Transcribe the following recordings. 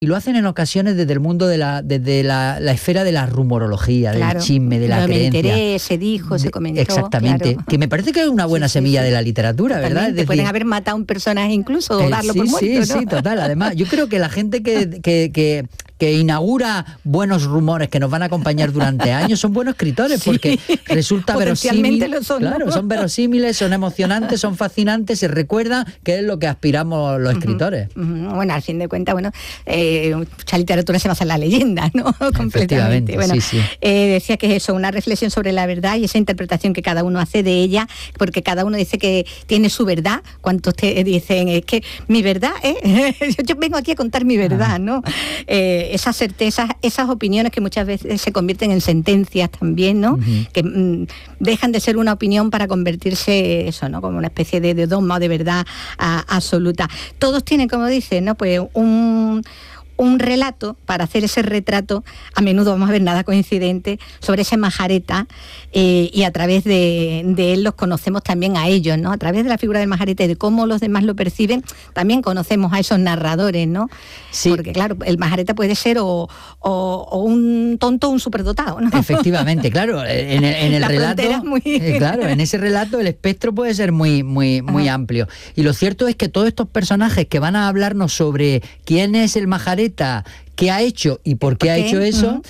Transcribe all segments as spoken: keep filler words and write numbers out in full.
Y lo hacen en ocasiones desde el mundo de la, desde la, la esfera de la rumorología, claro, del chisme, de la me creencia. Enteré, se dijo, se comentó. Exactamente, claro. que me parece que es una buena sí, semilla sí, de la literatura, totalmente. ¿verdad? Es decir, pueden haber matado a un personaje incluso o eh, darlo sí, por muerto, sí, ¿no? Sí, total. Además, yo creo que la gente que, que, que, que inaugura buenos rumores que nos van a acompañar durante años son buenos escritores, sí, porque resulta potencialmente verosímil. Lo son, claro, ¿no? son verosímiles, son emocionantes, son fascinantes, se recuerdan que es lo que aspiramos los escritores. Uh -huh, uh -huh. Bueno, al fin de cuentas, bueno, eh, mucha literatura se basa en la leyenda, ¿no? Completamente. Bueno, sí, sí. Eh, decía que es eso, una reflexión sobre la verdad y esa interpretación que cada uno hace de ella, porque cada uno dice que tiene su verdad. ¿Cuántos te dicen es que mi verdad es? ¿eh? Yo vengo aquí a contar mi verdad, ¿no? Eh, esas certezas, esas opiniones que muchas veces se convierten en sentencias también, ¿no? Uh-huh. Que mm, dejan de ser una opinión para convertirse eso, ¿no? Como una especie de, de dogma o de verdad a, absoluta. Todos tienen, como dicen, ¿no? Pues un un relato para hacer ese retrato, a menudo vamos a ver nada coincidente, sobre ese Majareta, eh, y a través de, de él los conocemos también a ellos, ¿no? A través de la figura del Majareta y de cómo los demás lo perciben, también conocemos a esos narradores, ¿no? Sí. Porque claro, el Majareta puede ser o, o, o un tonto o un superdotado, ¿no? Efectivamente, claro, en, en el la relato, es muy... eh, claro, en ese relato el espectro puede ser muy, muy, muy Ajá. amplio. Y lo cierto es que todos estos personajes que van a hablarnos sobre quién es el Majareta, qué ha hecho y por qué, ¿Por qué? ha hecho eso, uh-huh.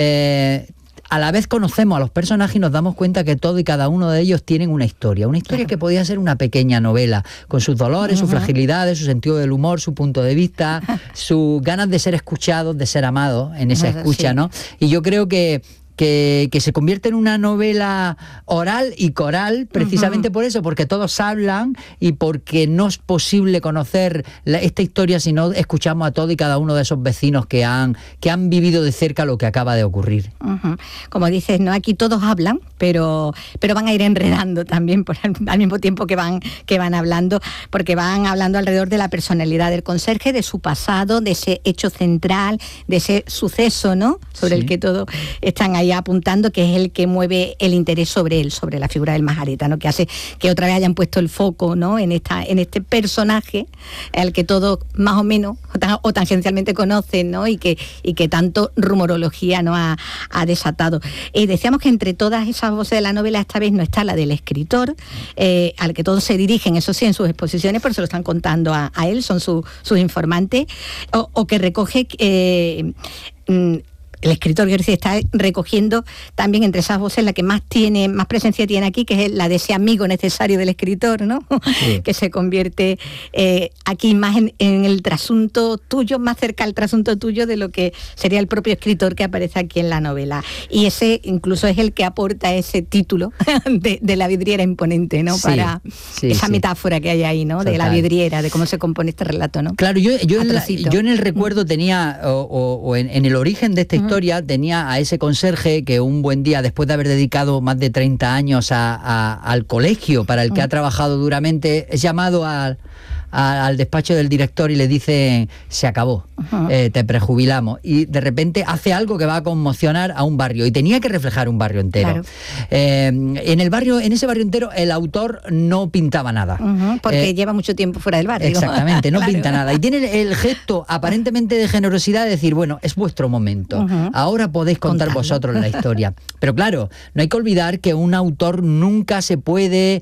eh, a la vez conocemos a los personajes y nos damos cuenta que todo y cada uno de ellos tienen una historia, una historia claro. que podía ser una pequeña novela, con sus dolores, uh-huh. sus fragilidades, su sentido del humor, su punto de vista, sus ganas de ser escuchados, de ser amados en esa escucha, sí. ¿no? Y yo creo que Que, que se convierte en una novela oral y coral precisamente uh-huh. por eso, porque todos hablan y porque no es posible conocer la, esta historia si no escuchamos a todo y cada uno de esos vecinos que han, que han vivido de cerca lo que acaba de ocurrir. Uh-huh. Como dices, ¿no? Aquí todos hablan, pero, pero van a ir enredando también por, al mismo tiempo que van, que van hablando, porque van hablando alrededor de la personalidad del conserje, de su pasado, de ese hecho central, de ese suceso, ¿no? Sobre sí. el que todos están ahí apuntando, que es el que mueve el interés sobre él, sobre la figura del Majareta, ¿no? Que hace que otra vez hayan puesto el foco, ¿no? en esta en este personaje al que todos más o menos o, tan, o tangencialmente conocen, ¿no? y que y que tanto rumorología, ¿no? ha, ha desatado. Eh, decíamos que entre todas esas voces de la novela esta vez no está la del escritor, eh, al que todos se dirigen, eso sí, en sus exposiciones, pero se lo están contando a, a él, son su, sus informantes, o, o que recoge eh, mm, el escritor García está recogiendo también entre esas voces la que más tiene, más presencia tiene aquí, que es la de ese amigo necesario del escritor, ¿no? Sí. Que se convierte eh, aquí más en, en el trasunto tuyo, más cerca al trasunto tuyo de lo que sería el propio escritor que aparece aquí en la novela. Y ese incluso es el que aporta ese título de, de la vidriera imponente, ¿no? Sí, Para sí, esa sí. metáfora que hay ahí, ¿no? Total. De la vidriera, de cómo se compone este relato, ¿no? Claro, yo, yo, en, la, yo en el recuerdo tenía, o, o, o en, en el origen de esta historia, tenía a ese conserje que un buen día, después de haber dedicado más de treinta años a, a, al colegio para el que ha trabajado duramente, es llamado a, a, al despacho del director y le dice, se acabó, uh-huh. eh, te prejubilamos. Y de repente hace algo que va a conmocionar a un barrio, y tenía que reflejar un barrio entero. Claro. Eh, en el barrio, en ese barrio entero, el autor no pintaba nada. Uh-huh, porque eh, lleva mucho tiempo fuera del barrio. Exactamente, no claro. pinta nada. Y tiene el, el gesto aparentemente de generosidad de decir, bueno, es vuestro momento. Uh-huh. Ahora podéis contar Contando. vosotros la historia. Pero claro, no hay que olvidar que un autor nunca se puede,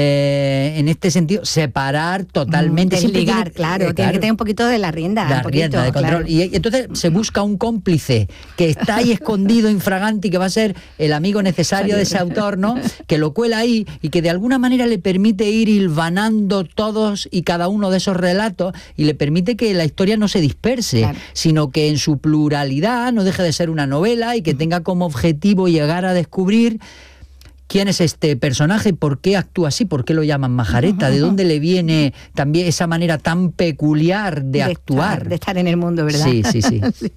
eh, en este sentido, separar totalmente. Mm, desligar, tiene, claro, eh, tiene claro, que tener un poquito de la rienda. La un poquito, rienda de control. Claro. Y, y entonces se busca un cómplice que está ahí escondido, infragante, y que va a ser el amigo necesario de ese autor, ¿no? Que lo cuela ahí y que de alguna manera le permite ir hilvanando todos y cada uno de esos relatos y le permite que la historia no se disperse, claro. sino que en su pluralidad no deje de ser una novela y que tenga como objetivo llegar a descubrir quién es este personaje, por qué actúa así, por qué lo llaman Majareta, de dónde le viene también esa manera tan peculiar de, de actuar. Estar, de estar en el mundo, ¿verdad? Sí, sí, sí. sí.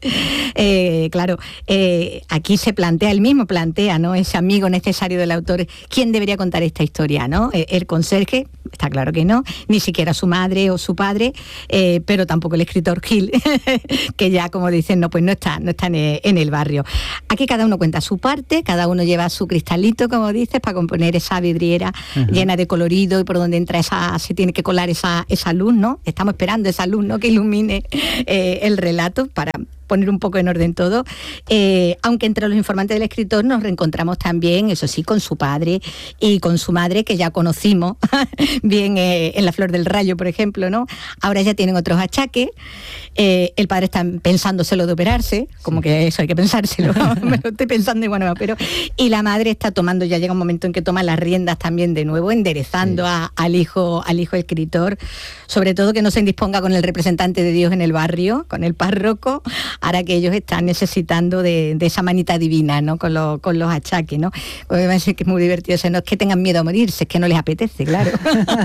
Eh, claro, eh, aquí se plantea, él mismo plantea, ¿no? Ese amigo necesario del autor, ¿quién debería contar esta historia, no? Eh, el conserje, está claro que no, ni siquiera su madre o su padre, eh, pero tampoco el escritor Gil, que ya, como dicen, no, pues no está, no está en el, en el barrio. Aquí cada uno cuenta su parte, cada uno lleva su cristalito, como dice, dices, para componer esa vidriera uh-huh. llena de colorido y por donde entra esa, se tiene que colar esa, esa luz, ¿no? Estamos esperando esa luz, ¿no? Que ilumine eh, el relato para poner un poco en orden todo, eh, aunque entre los informantes del escritor nos reencontramos también, eso sí, con su padre y con su madre, que ya conocimos bien eh, en La Flor del Rayo, por ejemplo, ¿no? Ahora ya tienen otros achaques, eh, el padre está pensándoselo de operarse, como que eso hay que pensárselo, me lo estoy pensando y bueno, pero y la madre está tomando, ya llega un momento en que toma las riendas también de nuevo, enderezando sí. a, al hijo al hijo escritor, sobre todo que no se indisponga con el representante de Dios en el barrio, con el párroco, ahora que ellos están necesitando de, de esa manita divina, ¿no? Con, lo, con los achaques, ¿no? Pues me parece que es muy divertido, o sea, no es que tengan miedo a morirse, es que no les apetece, claro.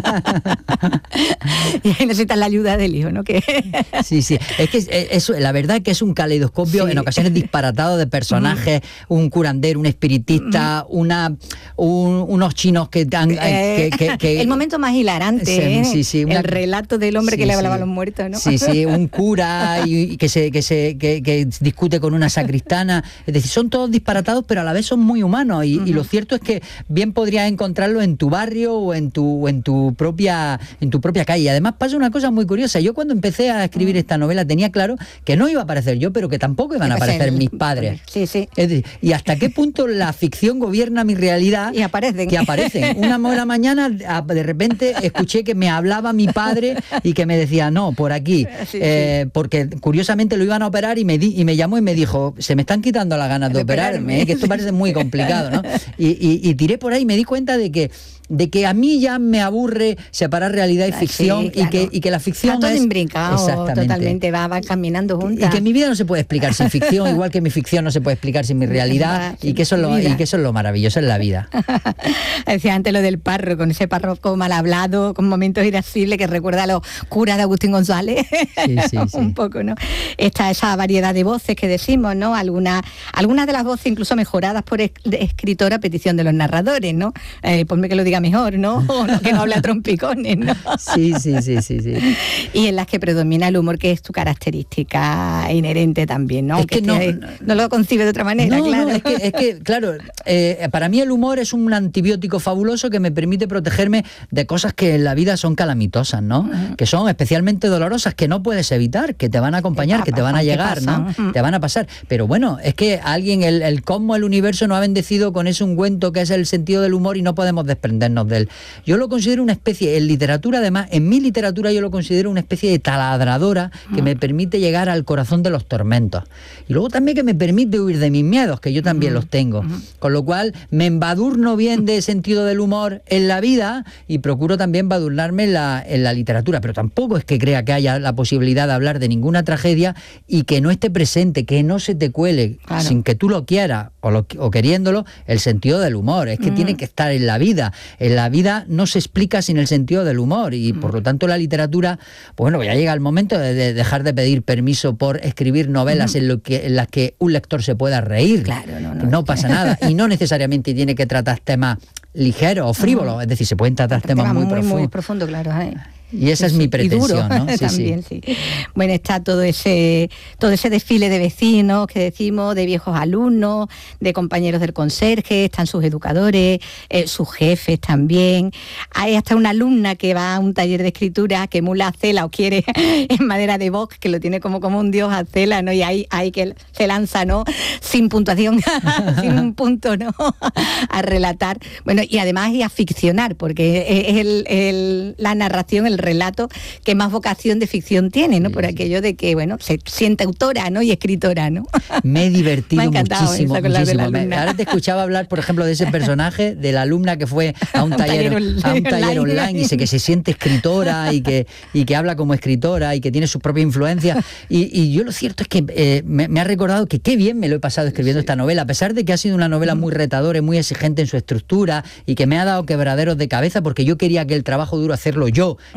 Y ahí necesitan la ayuda del hijo, ¿no? Que... Sí, sí, es que eso, la verdad que es un caleidoscopio sí. en ocasiones disparatado de personajes, mm. un curandero, un espiritista, mm. una, un, unos chinos que, han, eh, que, que, que... El momento más hilarante, sí, ¿eh? Sí, sí, una... el relato del hombre sí, que le hablaba sí. a los muertos, ¿no? Sí, sí, un cura y, y que se... Que se que, que discute con una sacristana, es decir, son todos disparatados pero a la vez son muy humanos y, uh-huh. y lo cierto es que bien podrías encontrarlo en tu barrio o en tu, o en tu propia en tu propia calle. Además pasa una cosa muy curiosa, yo cuando empecé a escribir uh-huh. esta novela tenía claro que no iba a aparecer yo, pero que tampoco iban a aparecer mis padres. Sí, sí. Es decir, y hasta qué punto la ficción gobierna mi realidad y aparecen. Que aparecen. Una buena mañana de repente escuché que me hablaba mi padre y que me decía, no, por aquí, sí, eh, sí. porque curiosamente lo iban a operar y me di, y me llamó y me dijo, se me están quitando las ganas de, de operarme, ¿eh? Que esto parece muy complicado, ¿no? Y, y, y tiré por ahí y me di cuenta de que de que a mí ya me aburre separar realidad y ficción sí, claro. y, que, y que la ficción está todo es... imbrincado, totalmente, va, va caminando juntas. Y que mi vida no se puede explicar sin ficción, igual que mi ficción no se puede explicar sin mi realidad, y que eso es lo, y que eso es lo maravilloso en la vida. Decía antes lo del párroco, con ese párroco mal hablado, con momentos irascibles que recuerda a los curas de Agustín González, sí, sí, sí. un poco, ¿no? Está esa variedad de voces que decimos, ¿no? Algunas algunas de las voces incluso mejoradas por es, escritor a petición de los narradores, ¿no? Eh, ponme que lo diga mejor, ¿no? O que no hable a trompicones, ¿no? Sí, sí, sí, sí, sí. Y en las que predomina el humor, que es tu característica inherente también, ¿no? Es que, que no, no, no lo concibe de otra manera, no, claro. No, es que, es que claro, eh, para mí el humor es un antibiótico fabuloso que me permite protegerme de cosas que en la vida son calamitosas, ¿no? Uh-huh. Que son especialmente dolorosas, que no puedes evitar, que te van a acompañar, que te van a llegar, ¿no? Uh-huh. Te van a pasar. Pero bueno, es que alguien, el, el cosmos, el universo nos ha bendecido con ese ungüento que es el sentido del humor y no podemos desprendernos de él. Yo lo considero una especie, en literatura además, en mi literatura yo lo considero una especie de taladradora que uh-huh. me permite llegar al corazón de los tormentos. Y luego también que me permite huir de mis miedos, que yo también uh-huh. los tengo. Uh-huh. Con lo cual me embadurno bien de sentido del humor en la vida y procuro también embadurnarme en la, en la literatura. Pero tampoco es que crea que haya la posibilidad de hablar de ninguna tragedia y que no esté presente, que no se te cuele, claro. sin que tú lo quieras o, lo, o queriéndolo, el sentido del humor. Es que uh-huh. tiene que estar en la vida. En la vida no se explica sin el sentido del humor y por lo tanto la literatura, pues bueno, ya llega el momento de, de dejar de pedir permiso por escribir novelas uh-huh. en, lo que, en las que un lector se pueda reír. Claro, no, no, no pasa nada y no necesariamente tiene que tratar temas ligeros o frívolos, uh-huh. es decir, se pueden tratar temas tema muy, muy profundos. Muy profundo, claro. ¿eh? Y esa es mi pretensión, ¿no? Sí, también, sí. sí. Bueno, está todo ese todo ese desfile de vecinos que decimos, de viejos alumnos, de compañeros del conserje, están sus educadores, eh, sus jefes también. Hay hasta una alumna que va a un taller de escritura que emula a Cela o quiere en madera de Vox, que lo tiene como, como un dios a Cela, ¿no? Y ahí, ahí que se lanza, ¿no? Sin puntuación, sin un punto, ¿no? A relatar. Bueno, y además y a ficcionar, porque es el, el, la narración, el relato que más vocación de ficción tiene, ¿no? Sí, por sí. aquello de que, bueno, se siente autora, ¿no? Y escritora, ¿no? Me he divertido me muchísimo, muchísimo. Me, ahora te escuchaba hablar, por ejemplo, de ese personaje, de la alumna que fue a un, un taller, taller, a un taller online, online y dice que se siente escritora y que, y que habla como escritora y que tiene su propia influencia. Y, y yo lo cierto es que eh, me, me ha recordado que qué bien me lo he pasado escribiendo sí. esta novela, a pesar de que ha sido una novela muy retadora y muy exigente en su estructura y que me ha dado quebraderos de cabeza porque yo quería que el trabajo duro hacerlo yo uh-huh.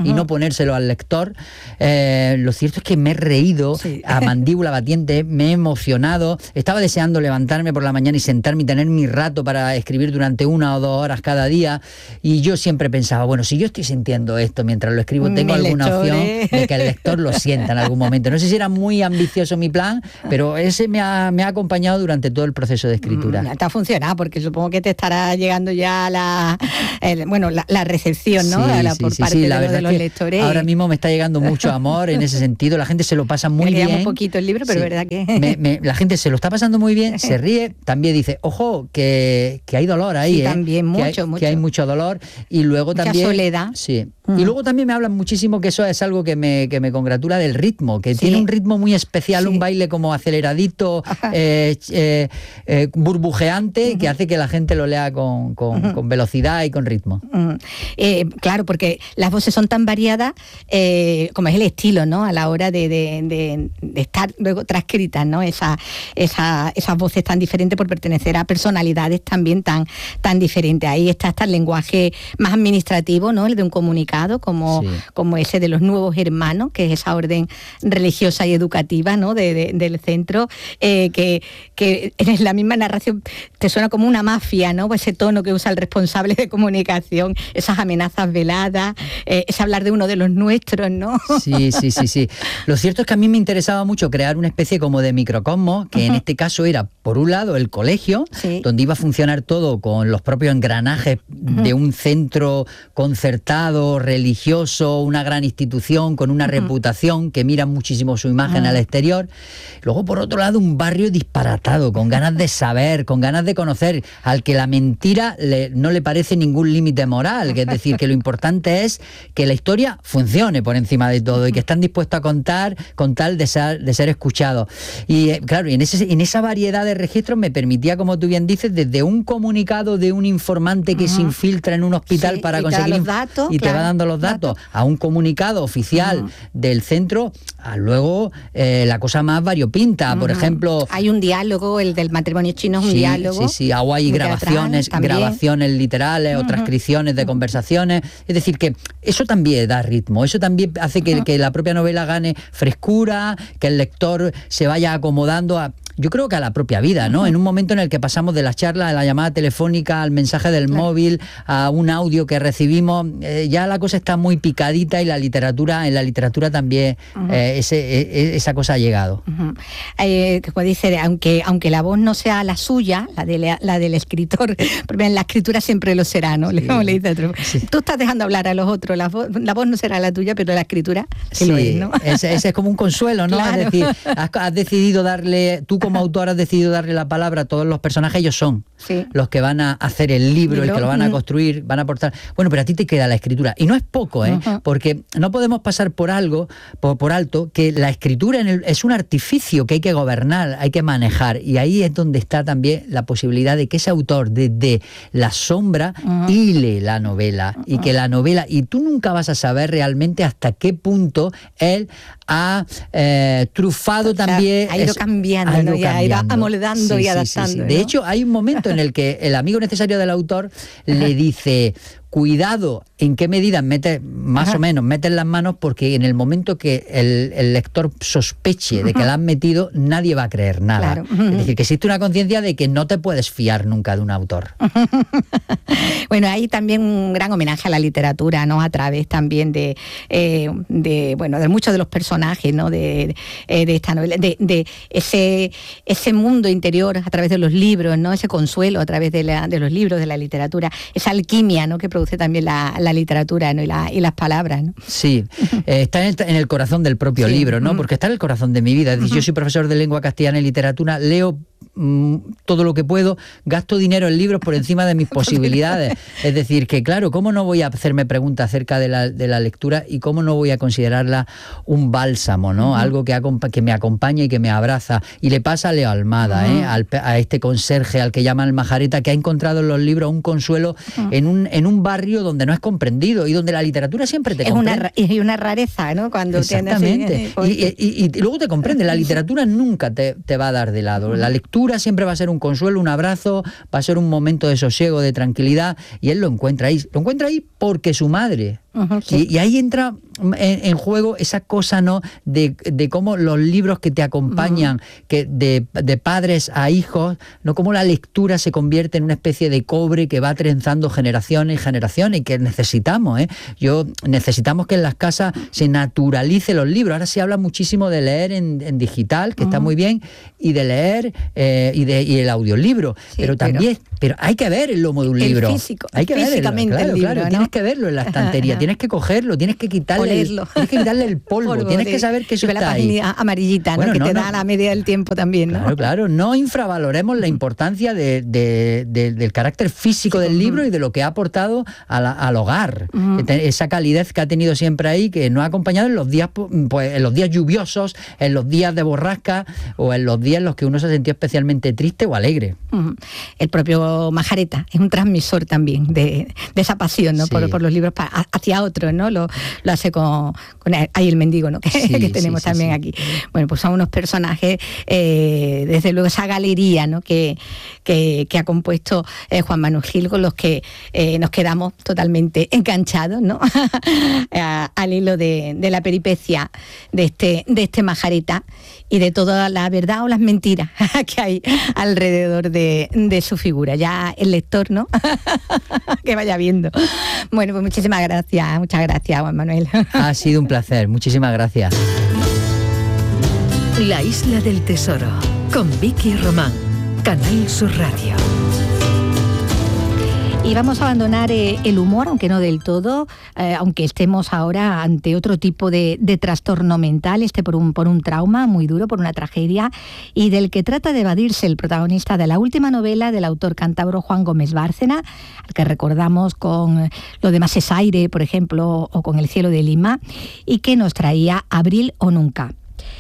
y no ponérselo al lector. Eh, lo cierto es que me he reído sí. a mandíbula batiente, me he emocionado, estaba deseando levantarme por la mañana y sentarme y tener mi rato para escribir durante una o dos horas cada día, y yo siempre pensaba, bueno, si yo estoy sintiendo esto mientras lo escribo, tengo mi alguna lector, opción ¿eh? de que el lector lo sienta en algún momento. No sé si era muy ambicioso mi plan, pero ese me ha, me ha acompañado durante todo el proceso de escritura. Mm, te ha funcionado, porque supongo que te estará llegando ya la, el, bueno, la, la recepción, ¿no? Sí, la, sí, por sí, parte sí, de, la lo, de los lectores. Ahora mismo me está llegando mucho amor en ese sentido, la gente se lo pasa muy bien. un poquito el libro, pero sí. verdad que... Me, me, la gente se lo está pasando muy bien, se ríe, también dice, ojo, que, que hay dolor ahí, sí, ¿eh? también, mucho, que hay, mucho. Que hay mucho dolor, y luego Mucha también... soledad. Sí. Mm. Y luego también me hablan muchísimo, que eso es algo que me, que me congratula, del ritmo, que sí. tiene un ritmo muy especial, sí. un baile como aceleradito, eh, eh, eh, burbujeante, uh-huh. que hace que la gente lo lea con, con, uh-huh. con velocidad y con ritmo. Uh-huh. Eh, claro, porque las voces son tan variadas, eh, como es el estilo, ¿no? A la hora de, de, de, de estar luego transcritas, ¿no? Esa, esa, esas voces tan diferentes por pertenecer a personalidades también tan, tan diferentes. Ahí está hasta el lenguaje más administrativo, ¿no? El de un comunicado, como, sí. como ese de los nuevos hermanos, que es esa orden religiosa y educativa, ¿no? de, de, del centro, eh, que, que en la misma narración te suena como una mafia, ¿no? Ese tono que usa el responsable de comunicación, esas amenazas veladas, eh, es hablar de uno de los nuestros, ¿no? Sí, sí, sí, sí. Lo cierto es que a mí me interesaba mucho crear una especie como de microcosmos, que uh-huh. en este caso era, por un lado, el colegio, sí. donde iba a funcionar todo con los propios engranajes uh-huh. de un centro concertado, religioso, una gran institución con una uh-huh. reputación que mira muchísimo su imagen uh-huh. al exterior. Luego, por otro lado, un barrio disparatado, con ganas de saber, con ganas de conocer, al que la mentira le, no le parece ningún límite moral, que es decir, que lo importante es que la historia funcione por encima de todo y que están dispuestos a contar con tal de ser, de ser escuchados. Y eh, claro, y en, ese, en esa variedad de registros me permitía, como tú bien dices, desde un comunicado de un informante que uh-huh. se infiltra en un hospital sí, para y conseguir... Te los datos, y claro, te va dando los datos, datos a un comunicado oficial uh-huh. del centro, a luego eh, la cosa más variopinta, uh-huh. por ejemplo... Hay un diálogo, el del matrimonio chino es un sí, diálogo. Sí, sí, o hay grabaciones, grabaciones literales uh-huh. o transcripciones de uh-huh. conversaciones, es decir, que eso también da ritmo, eso también hace que, uh-huh. que la propia novela gane frescura, que el lector se vaya acomodando a... Yo creo que a la propia vida, ¿no? Uh-huh. En un momento en el que pasamos de la charla, a la llamada telefónica, al mensaje del claro. móvil, a un audio que recibimos, eh, ya la cosa está muy picadita y la literatura, en la literatura también uh-huh. eh, ese, eh, esa cosa ha llegado. Uh-huh. Eh, como dice, aunque, aunque la voz no sea la suya, la, de la, la del escritor, porque en la escritura siempre lo será, ¿no? Sí. Como le dice otro. Sí. Tú estás dejando hablar a los otros, la voz, la voz no será la tuya, pero la escritura sí, sí lo es, ¿no? Ese, ese es como un consuelo, ¿no? Claro. Es decir, has, has decidido darle, tú como autor has decidido darle la palabra a todos los personajes, ellos son sí. los que van a hacer el libro, el que lo van a construir, van a aportar. Bueno, pero a ti te queda la escritura. Y no es poco, ¿eh? Uh-huh. Porque no podemos pasar por algo, por, por alto, que la escritura en el, es un artificio que hay que gobernar, hay que manejar. Y ahí es donde está también la posibilidad de que ese autor, desde la sombra, uh-huh. hile la novela. Uh-huh. Y que la novela, y tú nunca vas a saber realmente hasta qué punto él ha eh, trufado o sea, también... Ha ido cambiando, ha ido, ¿no? cambiando. Ha ido amoldando sí, y adaptando. Sí, sí, sí. ¿no? De hecho, hay un momento en el que el amigo necesario del autor le dice... Cuidado en qué medida metes, más Ajá. o menos, metes las manos, porque en el momento que el, el lector sospeche de que la han metido, nadie va a creer nada. Claro. Es decir, que existe una conciencia de que no te puedes fiar nunca de un autor. Bueno, hay también un gran homenaje a la literatura, ¿no? A través también de, eh, de bueno, de muchos de los personajes, ¿no? De, de, de esta novela, de, de ese, ese mundo interior a través de los libros, ¿no? Ese consuelo a través de, la, de los libros, de la literatura, esa alquimia, ¿no? Que produce también la, la literatura, ¿no? y, la, y las palabras, ¿no? Sí, eh, está en el, en el corazón del propio sí. libro, ¿no? Porque está en el corazón de mi vida. Es decir, uh-huh. yo soy profesor de lengua castellana y literatura, leo mmm, todo lo que puedo, gasto dinero en libros por encima de mis posibilidades. Es decir, que claro, ¿cómo no voy a hacerme preguntas acerca de la, de la lectura y cómo no voy a considerarla un bálsamo, ¿no? Uh-huh. Algo que, acompa- que me acompaña y que me abraza. Y le pasa a Leo Almada, uh-huh. ¿eh? Al, a este conserje, al que llaman el majareta, que ha encontrado en los libros un consuelo uh-huh. en un en un barrio donde no es comprendido y donde la literatura siempre te es comprende. Una, y una rareza, ¿no? Cuando exactamente. Te y, y, y, y luego te comprende. La literatura nunca te, te va a dar de lado. La, lectura siempre va a ser un consuelo, un abrazo, va a ser un momento de sosiego, de tranquilidad, y él lo encuentra ahí. Lo encuentra ahí porque su madre. Uh-huh, sí. y, y ahí entra en, en juego esa cosa, ¿no?, de, de cómo los libros que te acompañan, uh-huh. que de, de padres a hijos, no, cómo la lectura se convierte en una especie de cobre que va trenzando generaciones y generaciones, y que necesitamos, ¿eh? Yo necesitamos que en las casas se naturalice los libros. Ahora se habla muchísimo de leer en, en digital, que uh-huh. está muy bien, y de leer eh, y, de, y el audiolibro, sí, pero también, pero, pero hay que ver el lomo de un el libro. Físico, hay que físicamente verlo, claro, el libro, claro, ¿no? Tienes que verlo en la estantería, tienes que cogerlo, tienes que quitarle, el, tienes que quitarle el polvo, polvo tienes de, que saber que eso está la ahí. La amarillita, bueno, ¿no? Que no, te no, da la medida del tiempo también, ¿no? Claro, claro, no infravaloremos la importancia de, de, de, del carácter físico sí, del libro uh-huh. y de lo que ha aportado a la, al hogar, uh-huh. esa calidez que ha tenido siempre ahí, que nos ha acompañado en los días, pues, en los días lluviosos, en los días de borrasca, o en los días en los que uno se sentía especialmente triste o alegre. Uh-huh. El propio Majareta es un transmisor también de, de esa pasión, ¿no? Sí. Por, por los libros para, hacia otros, ¿no? Lo, lo hace con, con ahí el mendigo, ¿no? Que, sí, que tenemos sí, sí, también sí. aquí. Bueno, pues son unos personajes, eh, desde luego esa galería, ¿no? que, que, que ha compuesto eh, Juan Manuel Gil, con los que eh, nos quedamos totalmente enganchados, ¿no? a, al hilo de, de la peripecia de este, de este Majareta y de toda la verdad o las mentiras que hay alrededor de, de su figura. Ya el lector, ¿no? que vaya viendo. Bueno, pues muchísimas gracias, muchas gracias, Juan Manuel. Ha sido un placer, muchísimas gracias. La Isla del Tesoro, con Vicky Román, Canal Sur Radio. Y vamos a abandonar eh, el humor, aunque no del todo, eh, aunque estemos ahora ante otro tipo de, de trastorno mental, este por un, por un trauma muy duro, por una tragedia, y del que trata de evadirse el protagonista de la última novela del autor cántabro Juan Gómez Bárcena, al que recordamos con Lo demás es aire, por ejemplo, o con El cielo de Lima, y que nos traía Abril o nunca.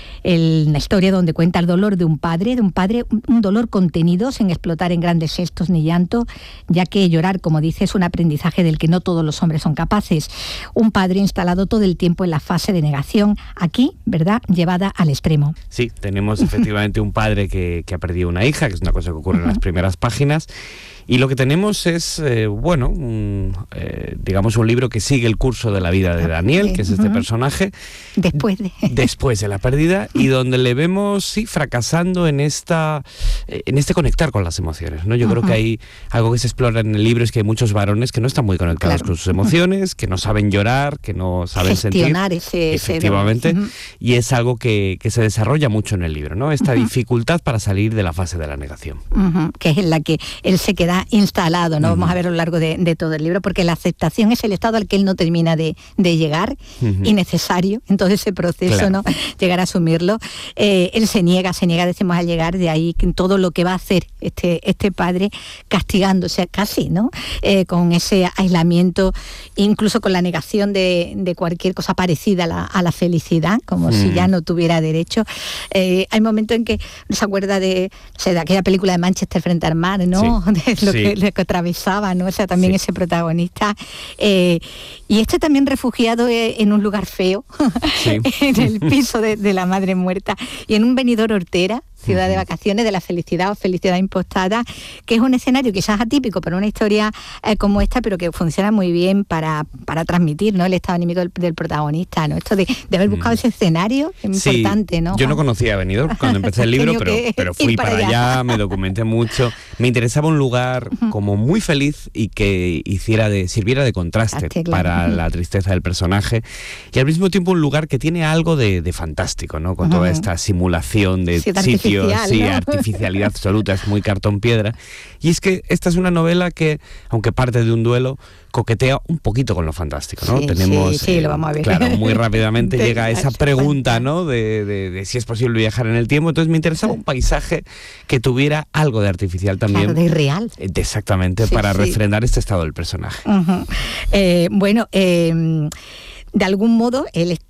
El, una historia donde cuenta el dolor de un padre, de un padre, un dolor contenido, sin explotar en grandes gestos ni llanto, ya que llorar, como dice, es un aprendizaje del que no todos los hombres son capaces. Un padre instalado todo el tiempo en la fase de negación, aquí, ¿verdad?, llevada al extremo. Sí, tenemos efectivamente un padre que, que ha perdido una hija, que es una cosa que ocurre uh-huh. en las primeras páginas. Y lo que tenemos es, eh, bueno, un, eh, digamos un libro que sigue el curso de la vida de Daniel, que es este uh-huh. personaje. Después de... Después de la pérdida, y donde le vemos, sí, fracasando en esta en este conectar con las emociones, ¿no? Yo uh-huh. creo que hay algo que se explora en el libro, es que hay muchos varones que no están muy conectados claro. con sus emociones, que no saben llorar, que no saben gestionar sentir. Ese, efectivamente, ese... Uh-huh. y es algo que, que se desarrolla mucho en el libro, ¿no? Esta uh-huh. dificultad para salir de la fase de la negación. Uh-huh. Que es en la que él se queda instalado, ¿no? Uh-huh. Vamos a ver a lo largo de, de todo el libro, porque la aceptación es el estado al que él no termina de, de llegar, uh-huh. y necesario en todo ese proceso, claro. ¿no? Llegar a asumirlo. Eh, él se niega, se niega, decimos, a llegar, de ahí todo lo que va a hacer este, este padre, castigándose casi, ¿no? Eh, con ese aislamiento, incluso con la negación de, de cualquier cosa parecida a la, a la felicidad, como uh-huh. si ya no tuviera derecho. Eh, hay momentos en que no se acuerda de, o sea, de aquella película de Manchester frente al mar, ¿no? Sí. De lo, sí. que, lo que atravesaba, ¿no? O sea, también sí. ese protagonista. Eh, y este también refugiado en un lugar feo, sí. en el piso de, de la madre muerta, y en un Benidorm Hortera, ciudad uh-huh. de vacaciones, de la felicidad o felicidad impostada, que es un escenario quizás atípico para una historia eh, como esta, pero que funciona muy bien para, para transmitir, ¿no?, el estado anímico del, del protagonista, ¿no? Esto de, de haber buscado uh-huh. ese escenario es sí, importante, ¿no? Yo no conocía Benidorm cuando empecé el libro, pero, pero fui para allá. allá, me documenté mucho. Me interesaba un lugar uh-huh. como muy feliz y que hiciera de, sirviera de contraste Arte, claro. para uh-huh. la tristeza del personaje, y al mismo tiempo un lugar que tiene algo de, de fantástico, ¿no? Con uh-huh. toda esta simulación de sí, sitio. Sí, ¿no? Artificialidad absoluta, es muy cartón piedra. Y es que esta es una novela que, aunque parte de un duelo, coquetea un poquito con lo fantástico, ¿no? Sí, Tenemos, sí, sí eh, lo vamos a ver. Claro, muy rápidamente llega esa pregunta, ¿no? De, de, de si es posible viajar en el tiempo. Entonces me interesaba un paisaje que tuviera algo de artificial también. Claro, de irreal. Eh, exactamente, sí, para sí. refrendar este estado del personaje. Uh-huh. Eh, bueno, eh, de algún modo él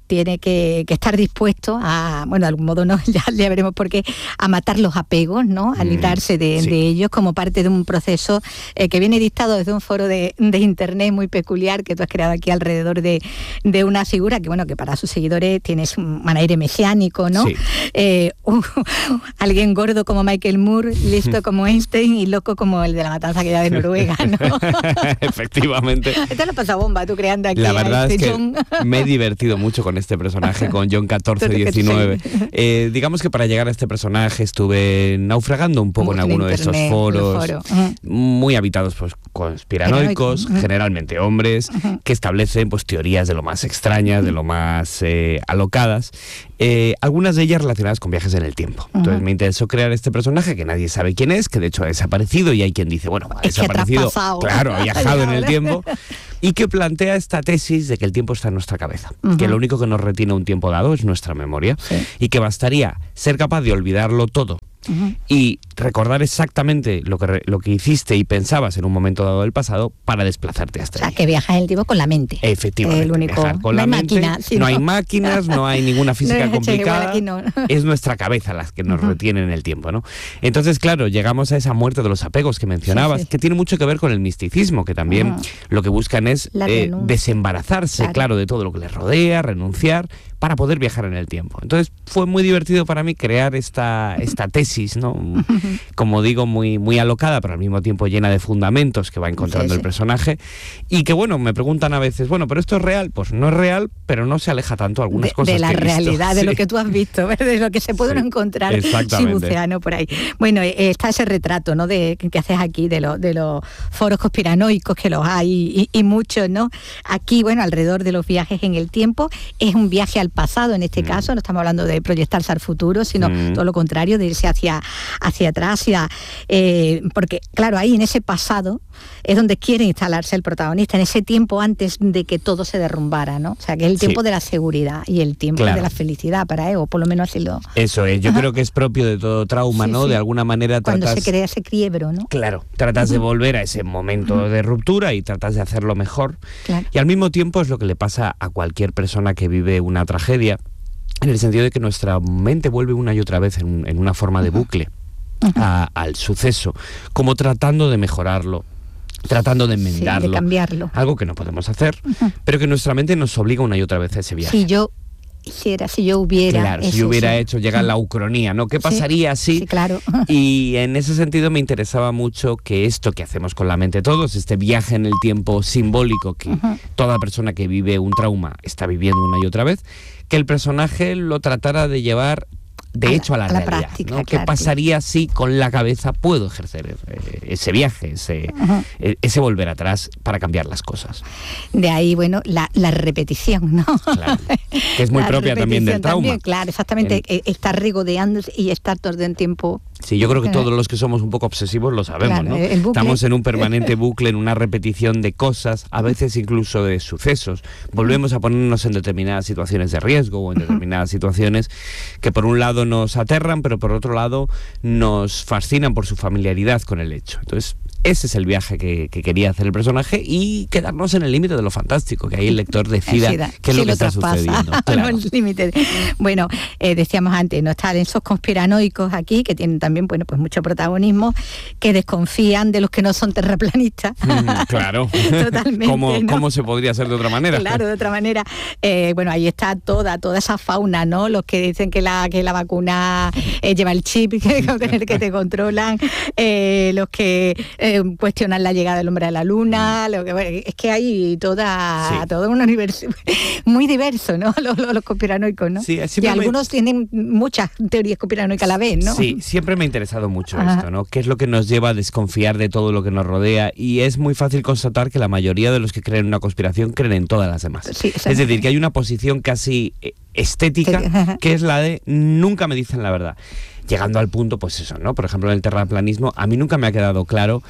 tiene que, que estar dispuesto a, bueno, de algún modo no, ya, ya veremos por qué, a matar los apegos, ¿no? A librarse de, sí. de ellos como parte de un proceso eh, que viene dictado desde un foro de, de internet muy peculiar que tú has creado aquí alrededor de, de una figura que, bueno, que para sus seguidores tienes un aire mesiánico, ¿no? Sí. Eh, uh, alguien gordo como Michael Moore, listo como Einstein y loco como el de la matanza aquella de Noruega, ¿no? Efectivamente. Esta lo pasa bomba, tú creando aquí. La verdad este es que John. Me he divertido mucho con este personaje, con John catorce diecinueve. Eh, digamos que para llegar a este personaje estuve naufragando un poco en, en alguno de estos foros, foro. uh-huh. muy habitados pues conspiranoicos, uh-huh. generalmente hombres, uh-huh. que establecen pues teorías de lo más extrañas, uh-huh. de lo más eh, alocadas, eh, algunas de ellas relacionadas con viajes en el tiempo. Uh-huh. Entonces me interesó crear este personaje que nadie sabe quién es, que de hecho ha desaparecido y hay quien dice, bueno, ha es desaparecido, claro, ha viajado en el tiempo, y que plantea esta tesis de que el tiempo está en nuestra cabeza, uh-huh. que lo único que nos retiene un tiempo dado es nuestra memoria, sí. y que bastaría ser capaz de olvidarlo todo uh-huh. y recordar exactamente lo que, lo que hiciste y pensabas en un momento dado del pasado para desplazarte hasta ahí. O sea, ahí. Que viajas en el tiempo con la mente. Efectivamente, el único, viajar con no la hay mente, máquina, sí, no, no hay máquinas, no hay ninguna física no, complicada, no. es nuestra cabeza las que nos uh-huh. retienen en el tiempo, ¿no? Entonces, claro, llegamos a esa muerte de los apegos que mencionabas, sí, sí. que tiene mucho que ver con el misticismo, que también uh-huh. lo que buscan es eh, desembarazarse, claro. claro, de todo lo que les rodea, renunciar, para poder viajar en el tiempo. Entonces fue muy divertido para mí crear esta, esta tesis, ¿no? Como digo, muy, muy alocada, pero al mismo tiempo llena de fundamentos que va encontrando sí, sí. el personaje, y que, bueno, me preguntan a veces, bueno, ¿pero esto es real? Pues no es real, pero no se aleja tanto algunas de, cosas de la que he realidad, visto. de sí. lo que tú has visto, ¿verdad? De lo que se puede sí, encontrar si bucea, ¿no? Por ahí. Bueno, eh, está ese retrato, ¿no? De, que haces aquí de, lo, de los foros conspiranoicos, que los hay, y, y muchos, ¿no? Aquí, bueno, alrededor de los viajes en el tiempo, es un viaje al pasado, en este mm. caso, no estamos hablando de proyectarse al futuro, sino mm. todo lo contrario, de irse hacia, hacia atrás, hacia, eh, porque, claro, ahí en ese pasado es donde quiere instalarse el protagonista, en ese tiempo antes de que todo se derrumbara, ¿no? O sea, que es el tiempo sí. de la seguridad y el tiempo claro. de la felicidad para él, o por lo menos así lo... Eso es, yo Ajá. creo que es propio de todo trauma, sí, ¿no? Sí. De alguna manera Cuando tratas... se crea ese quiebro, ¿no? Claro, tratas uh-huh. de volver a ese momento uh-huh. de ruptura y tratas de hacerlo mejor. Claro. Y al mismo tiempo es lo que le pasa a cualquier persona que vive una tragedia, en el sentido de que nuestra mente vuelve una y otra vez en, en una forma de bucle uh-huh. a, al suceso, como tratando de mejorarlo, tratando de enmendarlo, sí, de cambiarlo. Algo que no podemos hacer, uh-huh. pero que nuestra mente nos obliga una y otra vez a ese viaje. Si yo hiciera, si yo hubiera... Claro, si hubiera eso. hecho, llega la ucronía, ¿no? ¿Qué pasaría sí, si...? Sí, claro. Y en ese sentido me interesaba mucho que esto que hacemos con la mente todos, este viaje en el tiempo simbólico que uh-huh. toda persona que vive un trauma está viviendo una y otra vez, que el personaje lo tratara de llevar de a hecho a la, a la realidad, práctica, ¿no? Claro, ¿Qué pasaría sí. si con la cabeza puedo ejercer ese viaje, ese, uh-huh. ese volver atrás para cambiar las cosas? De ahí, bueno, la, la repetición, ¿no? Claro, que es muy la propia también del trauma. También, claro, exactamente, el... estar regodeando y estar todo el tiempo... Sí, yo creo que todos los que somos un poco obsesivos lo sabemos, claro, ¿no? Estamos en un permanente bucle, en una repetición de cosas, a veces incluso de sucesos. Volvemos a ponernos en determinadas situaciones de riesgo o en determinadas situaciones que por un lado nos aterran, pero por otro lado nos fascinan por su familiaridad con el hecho. Entonces, ese es el viaje que, que quería hacer el personaje, y quedarnos en el límite de lo fantástico, que ahí el lector decida sí, qué es lo que está traspasa, sucediendo. Claro. No el límite. Bueno, eh, decíamos antes, no están esos conspiranoicos aquí, que tienen también, bueno, pues mucho protagonismo, que desconfían de los que no son terraplanistas. Mm, claro. Totalmente. ¿Cómo, ¿no? ¿Cómo se podría hacer de otra manera? Claro, de otra manera. Eh, bueno, ahí está toda, toda esa fauna, ¿no? Los que dicen que la, que la vacuna eh, lleva el chip que, que te controlan, eh, los que eh, cuestionan la llegada del hombre a la luna, lo que, bueno, es que hay toda, sí. todo un universo muy diverso, ¿no? Los, los, los conspiranoicos, ¿no? Sí, y algunos me... tienen muchas teorías conspiranoicas a la vez, ¿no? Sí, siempre me ha interesado mucho Ajá. esto, ¿no? ¿Qué es lo que nos lleva a desconfiar de todo lo que nos rodea? Y es muy fácil constatar que la mayoría de los que creen en una conspiración creen en todas las demás. Sí, es decir, que hay una posición casi estética, que es la de nunca me dicen la verdad. Llegando al punto, pues eso, ¿no? Por ejemplo, en el terraplanismo, a mí nunca me ha quedado claro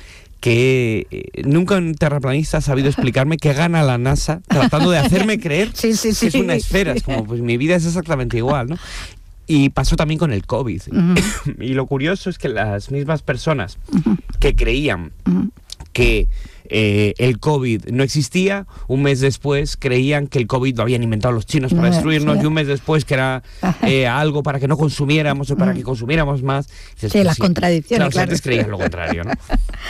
que eh, nunca un terraplanista ha sabido explicarme qué gana la NASA tratando de hacerme creer sí, sí, sí. que es una esfera. Es como, pues mi vida es exactamente igual, ¿no? Y pasó también con el COVID. Uh-huh. Y lo curioso es que las mismas personas uh-huh. que creían uh-huh. que que eh, el COVID no existía, un mes después creían que el COVID lo habían inventado los chinos para destruirnos, sí. y un mes después que era eh, algo para que no consumiéramos o para que consumiéramos más. Dices, sí, pues las sí. contradicciones. Claro, claro. Antes creían lo contrario, ¿no?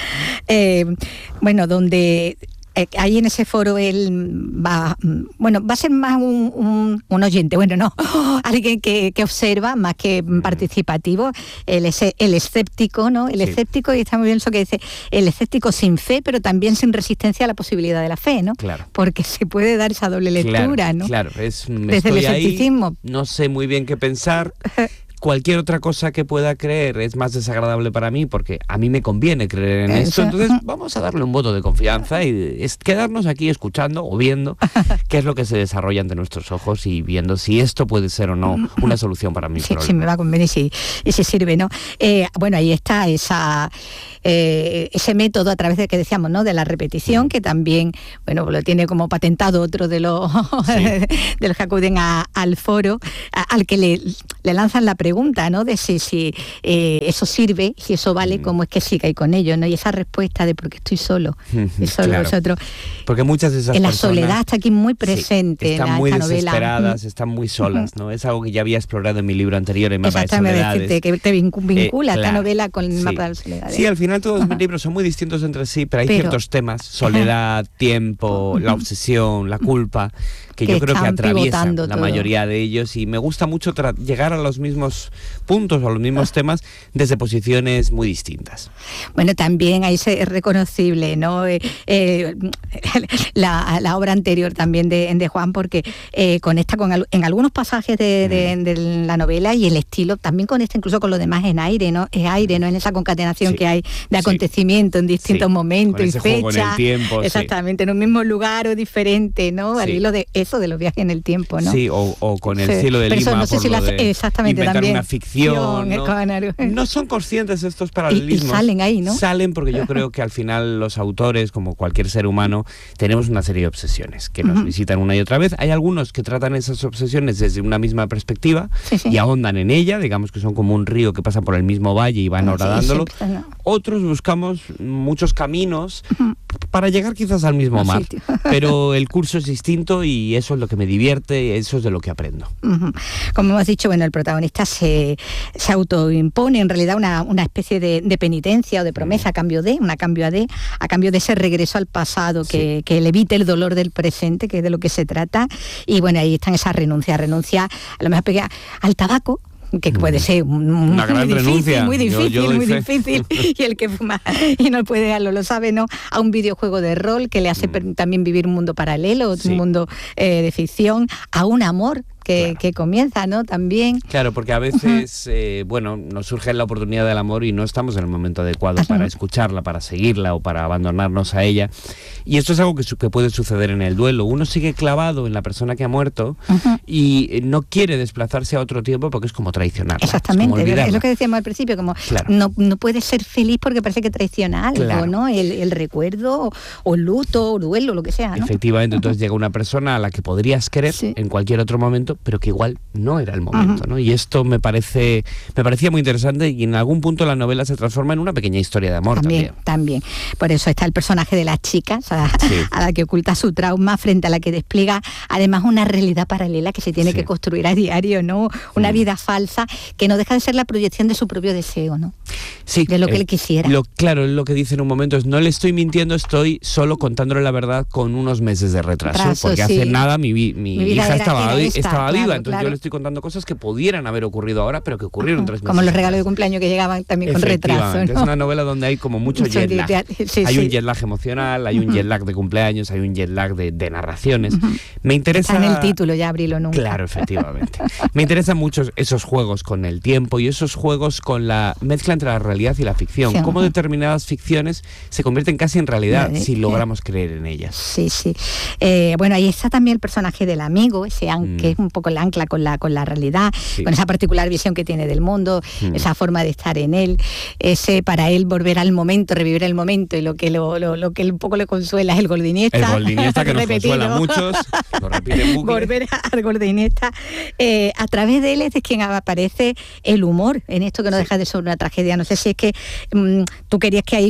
eh, bueno, donde... ahí en ese foro él va, bueno, va a ser más un, un, un oyente, bueno, no, alguien que, que observa más que participativo, el, el escéptico, ¿no? El sí. escéptico, y está muy bien eso que dice, el escéptico sin fe, pero también sin resistencia a la posibilidad de la fe, ¿no? Claro. Porque se puede dar esa doble lectura, claro, ¿no? Claro, es, desde el escepticismo. Ahí, no sé muy bien qué pensar. Cualquier otra cosa que pueda creer es más desagradable para mí porque a mí me conviene creer en esto, entonces vamos a darle un voto de confianza y es quedarnos aquí escuchando o viendo qué es lo que se desarrolla ante nuestros ojos y viendo si esto puede ser o no una solución para mi sí, problema. Sí, me va a convenir y si, y si sirve, ¿no? Eh, bueno, ahí está esa... Eh, ese método a través de que decíamos, ¿no? De la repetición, mm. que también, bueno, lo tiene como patentado otro de los sí. de los que acuden a, al foro, a, al que le, le lanzan la pregunta, ¿no? De si, si eh, eso sirve, si eso vale, mm. cómo es que siga y con ello, ¿no? Y esa respuesta de porque estoy solo, y solo claro. vosotros. Porque muchas de esas en la personas, soledad está aquí muy presente. Sí, están en la, muy esta desesperadas, novela. están muy solas, ¿no? Es algo que ya había explorado en mi libro anterior, el mapa de soledades. Decirte, que te vincula eh, esta claro, novela con el sí. mapa de las soledades. Sí, al final todos mis libros son muy distintos entre sí, pero hay pero, ciertos temas, soledad, tiempo, la obsesión, la culpa, que, que yo creo que atraviesan la todo. mayoría de ellos, y me gusta mucho llegar a los mismos puntos o a los mismos temas desde posiciones muy distintas. Bueno, también ahí es reconocible, ¿no? Eh, eh, la, la obra anterior también de, de Juan, porque eh, conecta con en algunos pasajes de, de, de la novela y el estilo, también conecta incluso con lo demás en aire, ¿no? Es aire, ¿no? En esa concatenación sí. que hay de acontecimientos sí. en distintos sí. momentos y fechas. Exactamente, sí. en un mismo lugar o diferente, ¿no? Al sí. hilo de eso, de los viajes en el tiempo, ¿no? Sí, o, o con el sí. cielo de Pero Lima, eso, no sé por si lo lo hace, de exactamente, inventar también. una ficción, ¿no? Con... no son conscientes de estos paralelismos. Y, y salen ahí, ¿no? Salen porque yo creo que al final los autores, como cualquier ser humano, tenemos una serie de obsesiones que nos uh-huh. visitan una y otra vez. Hay algunos que tratan esas obsesiones desde una misma perspectiva sí, sí. y ahondan en ella, digamos que son como un río que pasa por el mismo valle y van sí, horadándolo. Sí, no. Otros buscamos muchos caminos uh-huh. para llegar quizás al mismo no, mar, sí, pero el curso es distinto y eso es lo que me divierte, eso es de lo que aprendo. Uh-huh. Como hemos dicho, bueno, el protagonista se, se autoimpone en realidad una, una especie de, de penitencia o de promesa uh-huh. a cambio de, una cambio de, a cambio de ese regreso al pasado que, sí. que le evite el dolor del presente, que es de lo que se trata, y bueno, ahí están esas renuncias, renuncia a lo mejor pega al tabaco, que puede ser muy, una gran muy difícil, renuncia. muy difícil, yo, yo muy fe. difícil, y el que fuma y no puede dejarlo, lo sabe, ¿no? A un videojuego de rol que le hace mm. también vivir un mundo paralelo, sí. un mundo eh, de ficción, a un amor que, claro. que comienza, ¿no? También. Claro, porque a veces, uh-huh. eh, bueno, nos surge la oportunidad del amor y no estamos en el momento adecuado uh-huh. para escucharla, para seguirla o para abandonarnos a ella. Y esto es algo que, su- que puede suceder en el duelo. Uno sigue clavado en la persona que ha muerto uh-huh. y no quiere desplazarse a otro tiempo porque es como traicionarla. Exactamente, es, es lo que decíamos al principio, como claro. no, no puedes ser feliz porque parece que traiciona algo, claro. ¿no? El, el recuerdo o, o luto o duelo, lo que sea, ¿no? Efectivamente, entonces llega una persona a la que podrías querer sí. en cualquier otro momento, pero que igual no era el momento, uh-huh. ¿no? Y esto me parece me parecía muy interesante y en algún punto la novela se transforma en una pequeña historia de amor también. También, también. Por eso está el personaje de la chica, a, sí. a la que oculta su trauma, frente a la que despliega además una realidad paralela que se tiene sí. que construir a diario, ¿no? Una mm. vida falsa que no deja de ser la proyección de su propio deseo, ¿no? Sí. De lo que eh, él quisiera. Lo, claro, lo que dice en un momento es, no le estoy mintiendo, estoy solo contándole la verdad con unos meses de retraso, Trazo, porque sí. hace nada mi, mi, mi, mi hija estaba, vi, esta, estaba claro, viva, entonces claro. yo le estoy contando cosas que pudieran haber ocurrido ahora, pero que ocurrieron uh-huh. tres meses. Como los regalos de cumpleaños que llegaban también con retraso, ¿no? Es una novela donde hay como mucho jet lag. Sí, hay sí. un jet lag emocional, hay uh-huh. un jet lag de cumpleaños, hay un jet lag de, de narraciones. Uh-huh. Me interesa... Está en el título, ya abrilo nunca. Claro, efectivamente. Me interesan mucho esos juegos con el tiempo y esos juegos con la mezcla entre la realidad y la ficción. Sí. Cómo determinadas ficciones se convierten casi en realidad sí, si logramos sí. creer en ellas. Sí, sí. Eh, bueno, ahí está también el personaje del amigo, ese an- mm. que es un poco el ancla con la, con la realidad, sí. con esa particular visión que tiene del mundo, mm. esa forma de estar en él, ese para él volver al momento, revivir el momento, y lo que lo, lo, lo que un poco le consuela es el gol de Iniesta. El gol de Iniesta que nos consuela a muchos, lo repite en bucle. Volver al gol de Iniesta. Eh, a través de él es de quien aparece el humor en esto que no sí. deja de ser una tragedia. No sé si es que mmm, tú querías que ahí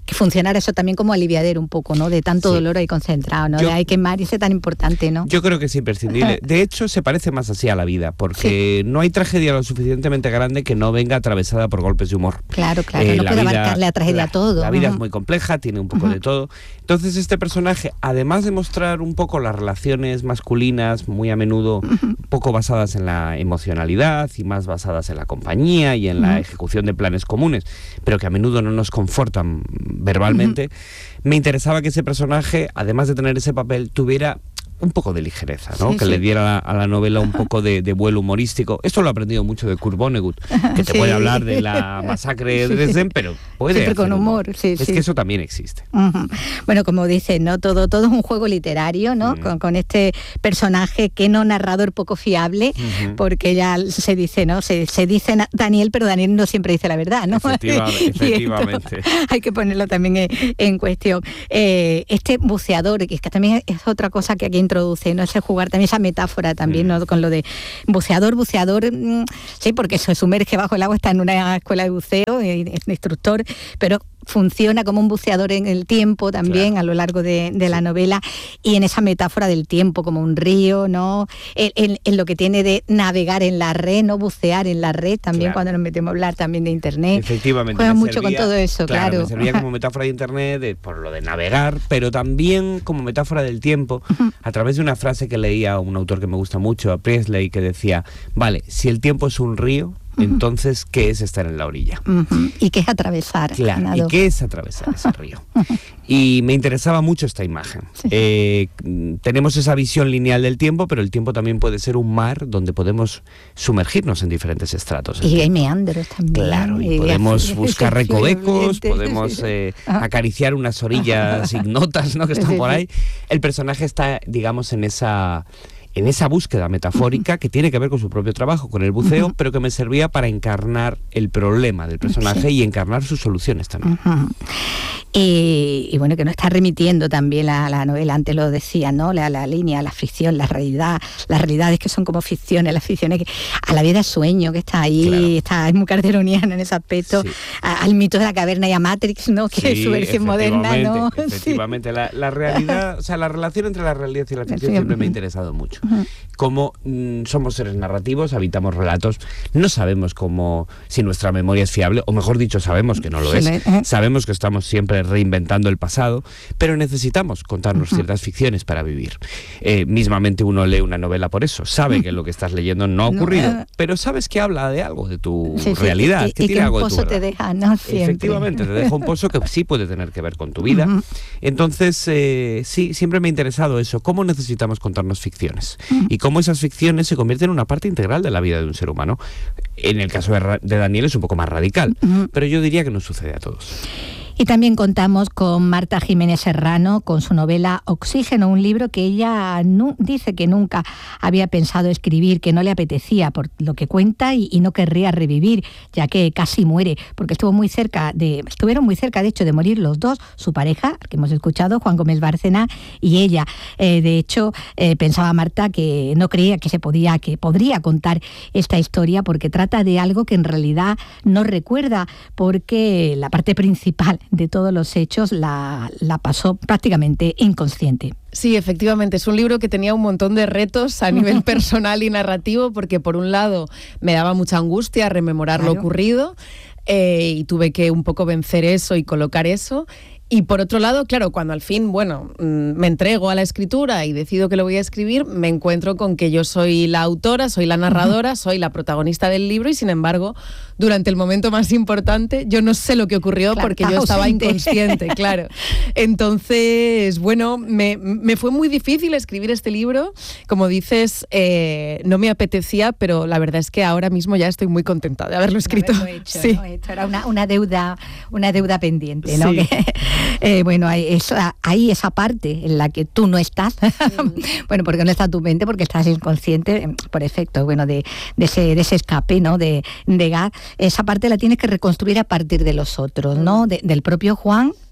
que funcionara eso también como aliviadero un poco, ¿no? De tanto sí. dolor ahí concentrado, ¿no? Yo, de ahí quemar y ser tan importante, ¿no? Yo creo que es imprescindible. De hecho, se parece más así a la vida, porque sí. no hay tragedia lo suficientemente grande que no venga atravesada por golpes de humor. Claro, claro, eh, no puede vida, abarcarle a tragedia la, todo. La vida uh-huh. es muy compleja, tiene un poco uh-huh. de todo. Entonces, este personaje, además de mostrar un poco las relaciones masculinas, muy a menudo uh-huh. poco basadas en la emocionalidad y más basadas en la compañía y en uh-huh. la ejecución de planes comunes, pero que a menudo no nos confortan verbalmente, uh-huh. me interesaba que ese personaje, además de tener ese papel, tuviera un poco de ligereza, ¿no? Sí, que sí. le diera a la, a la novela un poco de, de vuelo humorístico. Esto lo he aprendido mucho de Kurt Vonnegut, que te sí. puede hablar de la masacre de Dresden, pero puede siempre con humor. humor. Sí, es sí. que eso también existe. Uh-huh. Bueno, como dices, ¿no? Todo, todo es un juego literario, ¿no? Uh-huh. Con, con este personaje que no narrador poco fiable, uh-huh. porque ya se dice, ¿no? Se, se dice Daniel, pero Daniel no siempre dice la verdad, ¿no? Efectiva, efectivamente. Hay que ponerlo también en, en cuestión. Eh, este buceador, que es que también es otra cosa que aquí introduce, ¿no? Ese jugar también, esa metáfora también, ¿no? Con lo de buceador, buceador, sí, porque se sumerge bajo el agua, está en una escuela de buceo, es instructor, pero funciona como un buceador en el tiempo también, claro. a lo largo de, de la novela, y en esa metáfora del tiempo como un río, ¿no? En, en, en lo que tiene de navegar en la red, no bucear en la red también, claro. cuando nos metemos a hablar también de internet. Efectivamente. Juega mucho servía, con todo eso, claro. claro. Me servía como metáfora de internet, de, por lo de navegar, pero también como metáfora del tiempo, uh-huh. a través de una frase que leía un autor que me gusta mucho, a Presley, que decía, vale, si el tiempo es un río, entonces, ¿qué es estar en la orilla? Uh-huh. ¿Y qué es atravesar? Claro, Nado? ¿Y qué es atravesar ese río? Uh-huh. Y me interesaba mucho esta imagen. Sí. Eh, tenemos esa visión lineal del tiempo, pero el tiempo también puede ser un mar donde podemos sumergirnos en diferentes estratos. Y hay meandros también. Claro, y, y podemos buscar recovecos, podemos eh, acariciar unas orillas ignotas, ¿no?, que están por ahí. El personaje está, digamos, en esa... en esa búsqueda metafórica que tiene que ver con su propio trabajo, con el buceo, uh-huh. pero que me servía para encarnar el problema del personaje sí. y encarnar sus soluciones también. Uh-huh. Y, y bueno, que nos está remitiendo también la, la novela, antes lo decía, ¿no? La, la línea, la ficción, la realidad, las realidades que son como ficciones, las ficciones que, a la vida sueño que está ahí, claro. está, es muy carteroniana en ese aspecto, sí. a, al mito de la caverna y a Matrix, ¿no? Que sí, es su versión moderna, ¿no? Efectivamente, sí. la, la realidad, o sea, la relación entre la realidad y la ficción sí. siempre me ha interesado mucho. Uh-huh. Como mm, somos seres narrativos, habitamos relatos, no sabemos cómo, si nuestra memoria es fiable, o mejor dicho, sabemos que no lo es, uh-huh. sabemos que estamos siempre reinventando el pasado, pero necesitamos contarnos uh-huh. ciertas ficciones para vivir. Eh, mismamente uno lee una novela por eso, sabe uh-huh. que lo que estás leyendo no ha ocurrido, no, uh, pero sabes que habla de algo, de tu sí, realidad, sí, y, que tiene que algo un pozo de tu te deja, ¿no? Siempre. Efectivamente, te deja un pozo que sí puede tener que ver con tu vida. Uh-huh. Entonces, eh, sí, siempre me ha interesado eso, cómo necesitamos contarnos ficciones uh-huh. y cómo esas ficciones se convierten en una parte integral de la vida de un ser humano. En el caso de, Ra- de Daniel es un poco más radical, uh-huh. pero yo diría que nos sucede a todos. Y también contamos con Marta Jiménez Serrano, con su novela Oxígeno, un libro que ella nu- dice que nunca había pensado escribir, que no le apetecía por lo que cuenta y, y no querría revivir, ya que casi muere, porque estuvo muy cerca de, estuvieron muy cerca de hecho de morir los dos, su pareja, que hemos escuchado, Juan Gómez Bárcena, y ella. Eh, de hecho, eh, pensaba Marta que no creía que se podía, que podría contar esta historia, porque trata de algo que en realidad no recuerda, porque la parte principal de todos los hechos la, la pasó prácticamente inconsciente. Sí, efectivamente, es un libro que tenía un montón de retos a nivel personal y narrativo, porque por un lado me daba mucha angustia rememorar claro. lo ocurrido, eh, y tuve que un poco vencer eso y colocar eso. Y por otro lado, claro, cuando al fin, bueno, me entrego a la escritura y decido que lo voy a escribir, me encuentro con que yo soy la autora, soy la narradora, uh-huh. soy la protagonista del libro y sin embargo, durante el momento más importante, yo no sé lo que ocurrió claro, porque yo estaba ausente. inconsciente, claro. Entonces, bueno, me, me fue muy difícil escribir este libro. Como dices, eh, no me apetecía, pero la verdad es que ahora mismo ya estoy muy contenta de haberlo escrito. No haberlo hecho, sí. ¿no? Esto era una, una deuda, una deuda pendiente, ¿no? Sí. Que, Eh, bueno, hay esa, hay esa parte en la que tú no estás, mm. bueno, porque no está tu mente, porque estás inconsciente, por efecto, bueno, de, de, ese, de ese escape, ¿no? De, de gas. Esa parte la tienes que reconstruir a partir de los otros, ¿no? De, del propio Juan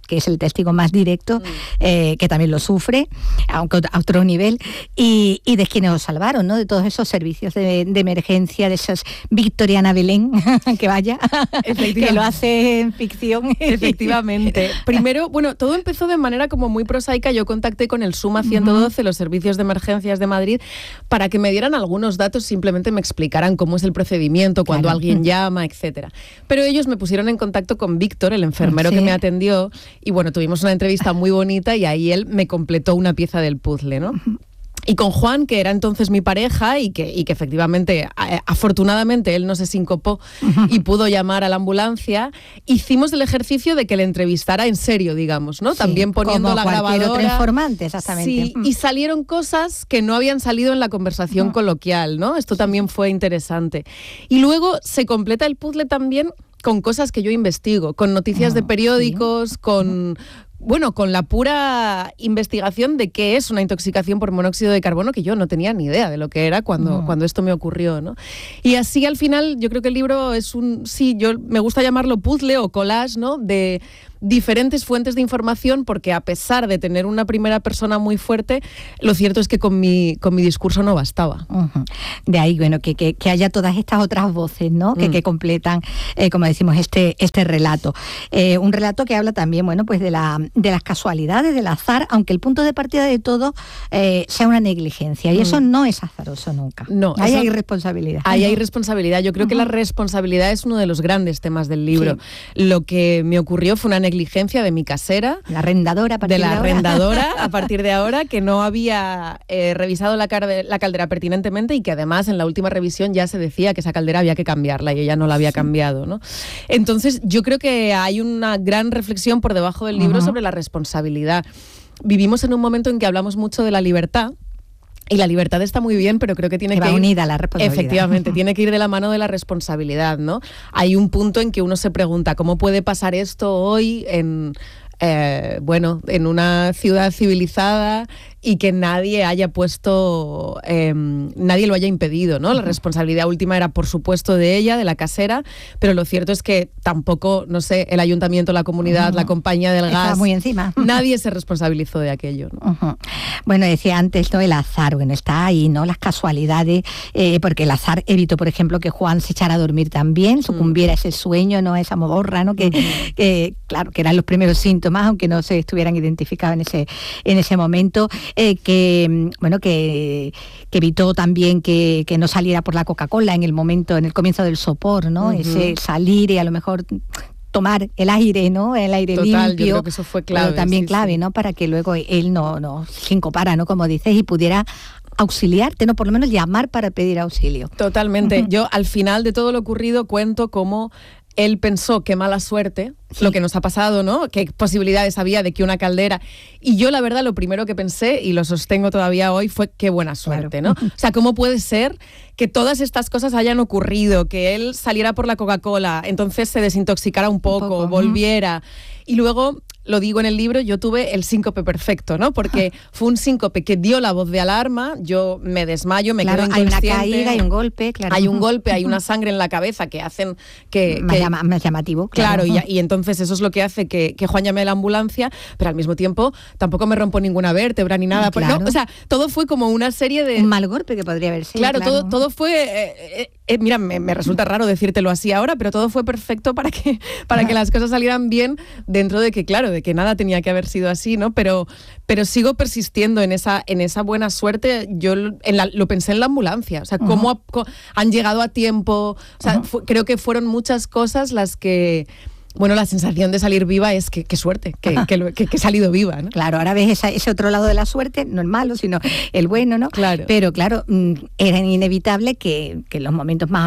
que es el testigo más directo, eh, que también lo sufre, aunque a otro nivel, y, y de quienes os salvaron, ¿no? De todos esos servicios de, de emergencia, de esas Victoriana Belén, que vaya, que lo hace en ficción. Efectivamente. Primero, bueno, todo empezó de manera como muy prosaica. Yo contacté con el SUMA ciento doce, uh-huh. los servicios de emergencias de Madrid, para que me dieran algunos datos, simplemente me explicaran cómo es el procedimiento, cuando claro. alguien llama, etcétera. Pero ellos me pusieron en contacto con Víctor, el enfermero sí. que me atendió, y bueno, tuvimos una entrevista muy bonita y ahí él me completó una pieza del puzzle, ¿no? Y con Juan, que era entonces mi pareja y que, y que efectivamente, a, afortunadamente, él no se sincopó uh-huh. y pudo llamar a la ambulancia, hicimos el ejercicio de que le entrevistara en serio, digamos, ¿no? Sí, también poniendo como la grabadora. Otro informante, exactamente. Sí, y salieron cosas que no habían salido en la conversación uh-huh. coloquial, ¿no? Esto también fue interesante. Y luego se completa el puzzle también con cosas que yo investigo, con noticias uh-huh. de periódicos, sí. con... Uh-huh. Bueno, con la pura investigación de qué es una intoxicación por monóxido de carbono, que yo no tenía ni idea de lo que era cuando, no. cuando esto me ocurrió, ¿no? Y así al final yo creo que el libro es un, sí, yo me gusta llamarlo puzzle o collage, ¿no? De diferentes fuentes de información, porque a pesar de tener una primera persona muy fuerte, lo cierto es que con mi, con mi discurso no bastaba. Uh-huh. De ahí, bueno, que, que, que haya todas estas otras voces, ¿no? Que, mm. que completan, eh, como decimos, este, este relato. Eh, un relato que habla también, bueno, pues de, la, de las casualidades, del azar, aunque el punto de partida de todo eh, sea una negligencia. Y mm. eso no es azaroso nunca. No. Ahí hay responsabilidad. Ahí hay responsabilidad. Yo creo uh-huh. que la responsabilidad es uno de los grandes temas del libro. Sí. Lo que me ocurrió fue una negligencia negligencia de mi casera, la arrendadora a partir de la de ahora. arrendadora a partir de ahora, que no había eh, revisado la, carde, la caldera pertinentemente y que además en la última revisión ya se decía que esa caldera había que cambiarla y ella no la había sí. cambiado, ¿no? Entonces yo creo que hay una gran reflexión por debajo del libro uh-huh. sobre la responsabilidad. Vivimos en un momento en que hablamos mucho de la libertad. Y la libertad está muy bien, pero creo que tiene que, que va ir... unida a la responsabilidad. Efectivamente, tiene que ir de la mano de la responsabilidad, ¿no? Hay un punto en que uno se pregunta, ¿cómo puede pasar esto hoy en... Eh, bueno, en una ciudad civilizada y que nadie haya puesto, eh, nadie lo haya impedido, ¿no? La responsabilidad última era, por supuesto, de ella, de la casera, pero lo cierto es que tampoco, no sé, el ayuntamiento, la comunidad, uh-huh. la compañía del Estaba gas, muy encima. Nadie se responsabilizó de aquello, ¿no? Uh-huh. Bueno, decía antes, ¿no? El azar, bueno, está ahí, ¿no? Las casualidades, eh, porque el azar evitó, por ejemplo, que Juan se echara a dormir también, sucumbiera a uh-huh. ese sueño, ¿no? A esa mogorra, ¿no? Que, uh-huh. que, claro, que eran los primeros síntomas, aunque no se estuvieran identificados en ese, en ese momento. Eh, que bueno que, que evitó también que, que no saliera por la Coca-Cola en el momento, en el comienzo del sopor, ¿no? Uh-huh. Ese salir y a lo mejor tomar el aire, ¿no? El aire Total, limpio. Yo creo que eso fue clave. Pero también sí, clave, sí. ¿no? Para que luego él no, no sincopara, ¿no? Como dices, y pudiera auxiliarte, no por lo menos llamar para pedir auxilio. Totalmente. Uh-huh. Yo al final de todo lo ocurrido cuento cómo él pensó qué mala suerte, sí. lo que nos ha pasado, ¿no? Qué posibilidades había de que una caldera... Y yo, la verdad, lo primero que pensé, y lo sostengo todavía hoy, fue qué buena suerte, claro. ¿no? O sea, ¿cómo puede ser que todas estas cosas hayan ocurrido? Que él saliera por la Coca-Cola, entonces se desintoxicara un poco, un poco. volviera... Y luego, lo digo en el libro, yo tuve el síncope perfecto, ¿no? Porque fue un síncope que dio la voz de alarma, yo me desmayo, me claro, quedo inconsciente. Hay una caída, hay un golpe, claro. Hay un golpe, hay una sangre en la cabeza que hacen que... Más, que, llama, más llamativo. Claro, claro y, y entonces eso es lo que hace que, que Juan llame a la ambulancia, pero al mismo tiempo tampoco me rompo ninguna vértebra ni nada. Claro. No, o sea, todo fue como una serie de... Un mal golpe que podría haber sido. Claro, claro. Todo, todo fue... Eh, eh, mira, me, me resulta raro decírtelo así ahora, pero todo fue perfecto para que, para que las cosas salieran bien, dentro de que, claro, de que nada tenía que haber sido así, ¿no? Pero, pero sigo persistiendo en esa, en esa buena suerte. Yo en la, lo pensé en la ambulancia, o sea, uh-huh. cómo ha, co, han llegado a tiempo, o sea, uh-huh. fu, creo que fueron muchas cosas las que... Bueno, la sensación de salir viva es que qué suerte, que, que, que, que he salido viva, ¿no? Claro, ahora ves esa, ese otro lado de la suerte, no el malo, sino el bueno, ¿no? Claro. Pero claro, era inevitable que, que en los momentos más,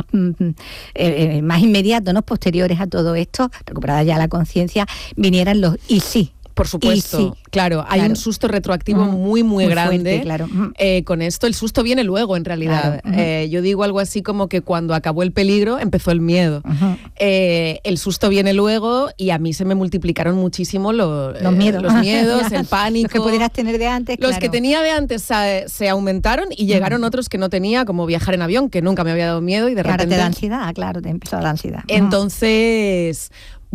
eh, más inmediatos, ¿no? Posteriores a todo esto, recuperada ya la conciencia, vinieran los y sí. Por supuesto, sí, claro, hay claro. un susto retroactivo uh-huh. muy, muy, muy grande fuerte, claro. uh-huh. eh, con esto. El susto viene luego, en realidad. Claro. Uh-huh. Eh, yo digo algo así como que cuando acabó el peligro, empezó el miedo. Uh-huh. Eh, el susto viene luego y a mí se me multiplicaron muchísimo lo, los miedos, eh, los miedos el pánico. Los que pudieras tener de antes, Los claro. que tenía de antes se, se aumentaron y llegaron uh-huh. otros que no tenía, como viajar en avión, que nunca me había dado miedo y de claro, repente... te da ansiedad, claro, te empezó la ansiedad. Entonces...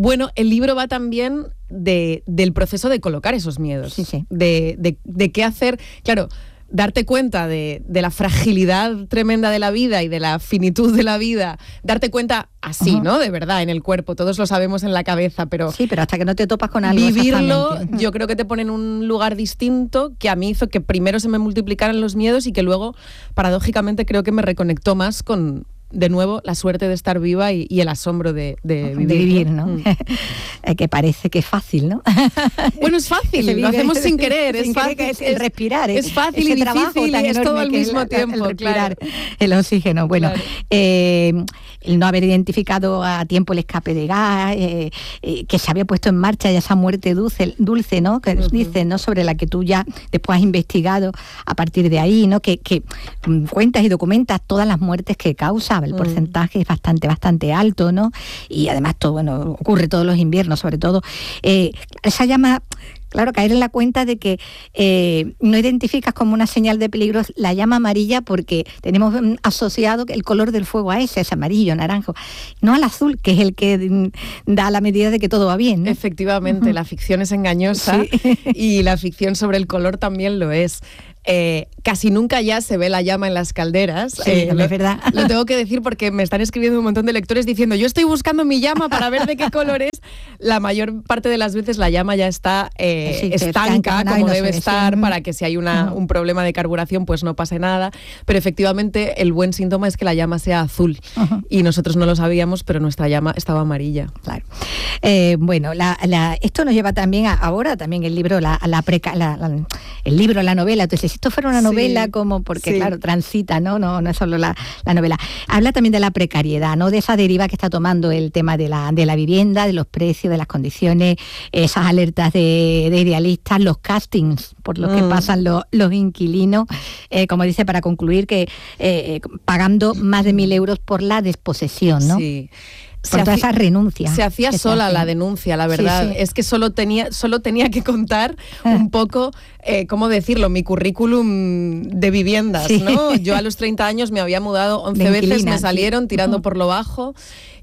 Bueno, el libro va también de, del proceso de colocar esos miedos, sí, sí. De, de, de qué hacer, claro, darte cuenta de, de la fragilidad tremenda de la vida y de la finitud de la vida, darte cuenta así, uh-huh. ¿no? De verdad, en el cuerpo, todos lo sabemos en la cabeza, pero... Sí, pero hasta que no te topas con algo. Vivirlo, yo creo que te pone en un lugar distinto, que a mí hizo que primero se me multiplicaran los miedos y que luego, paradójicamente, creo que me reconectó más con... de nuevo, la suerte de estar viva y, y el asombro de, de vivir. De vivir, ¿no? Mm. Que parece que es fácil, ¿no? Bueno, es fácil, lo hacemos sin querer. Sin es fácil, querer, es, el respirar. Es, es fácil y difícil, y es todo al mismo el, tiempo. El respirar, claro. El oxígeno. Bueno, claro. eh, el no haber identificado a tiempo el escape de gas, eh, eh, que se había puesto en marcha ya esa muerte dulce, dulce ¿no? Que uh-huh. dicen, ¿no? Sobre la que tú ya después has investigado a partir de ahí, ¿no? Que, que um, cuentas y documentas todas las muertes que causa, el uh-huh. porcentaje es bastante, bastante alto, ¿no? Y además todo, bueno, ocurre todos los inviernos, sobre todo. Eh, esa llama, claro, caer en la cuenta de que eh, no identificas como una señal de peligro la llama amarilla porque tenemos asociado el color del fuego a ese, es amarillo, naranjo, no al azul, que es el que da la medida de que todo va bien, ¿no? Efectivamente, uh-huh. la ficción es engañosa sí. y la ficción sobre el color también lo es. Eh, casi nunca ya se ve la llama en las calderas. Sí, eh, lo, es verdad. Lo tengo que decir porque me están escribiendo un montón de lectores diciendo yo estoy buscando mi llama para ver de qué color es. La mayor parte de las veces la llama ya está eh, sí, estanca como no debe estar sí. para que si hay una, uh-huh. un problema de carburación pues no pase nada. Pero efectivamente el buen síntoma es que la llama sea azul uh-huh. y nosotros no lo sabíamos, pero nuestra llama estaba amarilla. Claro. Eh, bueno, la, la, esto nos lleva también a, ahora también el libro, la, la, preca, la, la el libro, la novela. Entonces, si esto fuera una novela, sí, como porque, sí. claro, transita, ¿no? No, no es solo la, la novela. Habla también de la precariedad, ¿no? De esa deriva que está tomando el tema de la, de la vivienda, de los precios, de las condiciones, esas alertas de, de idealistas, los castings por los mm. que pasan los, los inquilinos, eh, como dice, para concluir, que eh, pagando más de mil euros por la desposesión, ¿no? Sí. Por toda esa renuncia. Se hacía sola se la denuncia, la verdad. Sí, sí. Es que solo tenía, solo tenía que contar un poco, eh, ¿cómo decirlo? Mi currículum de viviendas, sí. ¿no? Yo a los treinta años me había mudado once veces, me salieron tirando uh-huh. por lo bajo.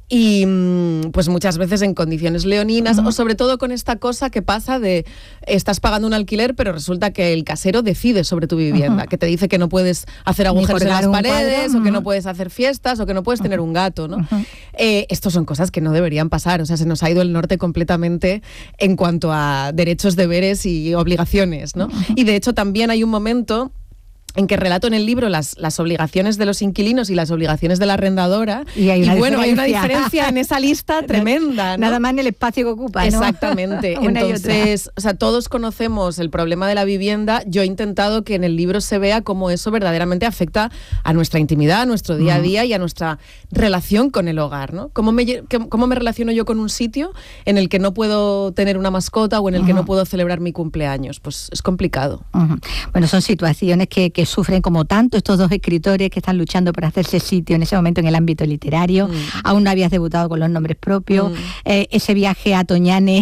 Y pues muchas veces en condiciones leoninas, uh-huh. o sobre todo con esta cosa que pasa de estás pagando un alquiler, pero resulta que el casero decide sobre tu vivienda, uh-huh. que te dice que no puedes hacer agujeros en las paredes, cuadro, uh-huh. o que no puedes hacer fiestas, o que no puedes uh-huh. tener un gato, ¿no? Uh-huh. Eh, estos son cosas que no deberían pasar, o sea, se nos ha ido el norte completamente en cuanto a derechos, deberes y obligaciones, ¿no? Uh-huh. Y de hecho también hay un momento en que relato en el libro las, las obligaciones de los inquilinos y las obligaciones de la arrendadora. Y, hay una y bueno, hay una diferencia en esa lista tremenda, ¿no? Nada más en el espacio que ocupa, ¿no? Exactamente. Entonces, o sea, todos conocemos el problema de la vivienda. Yo he intentado que en el libro se vea cómo eso verdaderamente afecta a nuestra intimidad, a nuestro día a día y a nuestra relación con el hogar, ¿no? ¿Cómo me, cómo me relaciono yo con un sitio en el que no puedo tener una mascota o en el uh-huh. que no puedo celebrar mi cumpleaños? Pues es complicado. Uh-huh. Bueno, son situaciones que, que sufren como tanto estos dos escritores que están luchando por hacerse sitio en ese momento en el ámbito literario. Mm. Aún no habías debutado con los nombres propios. Mm. Eh, ese viaje a Toñane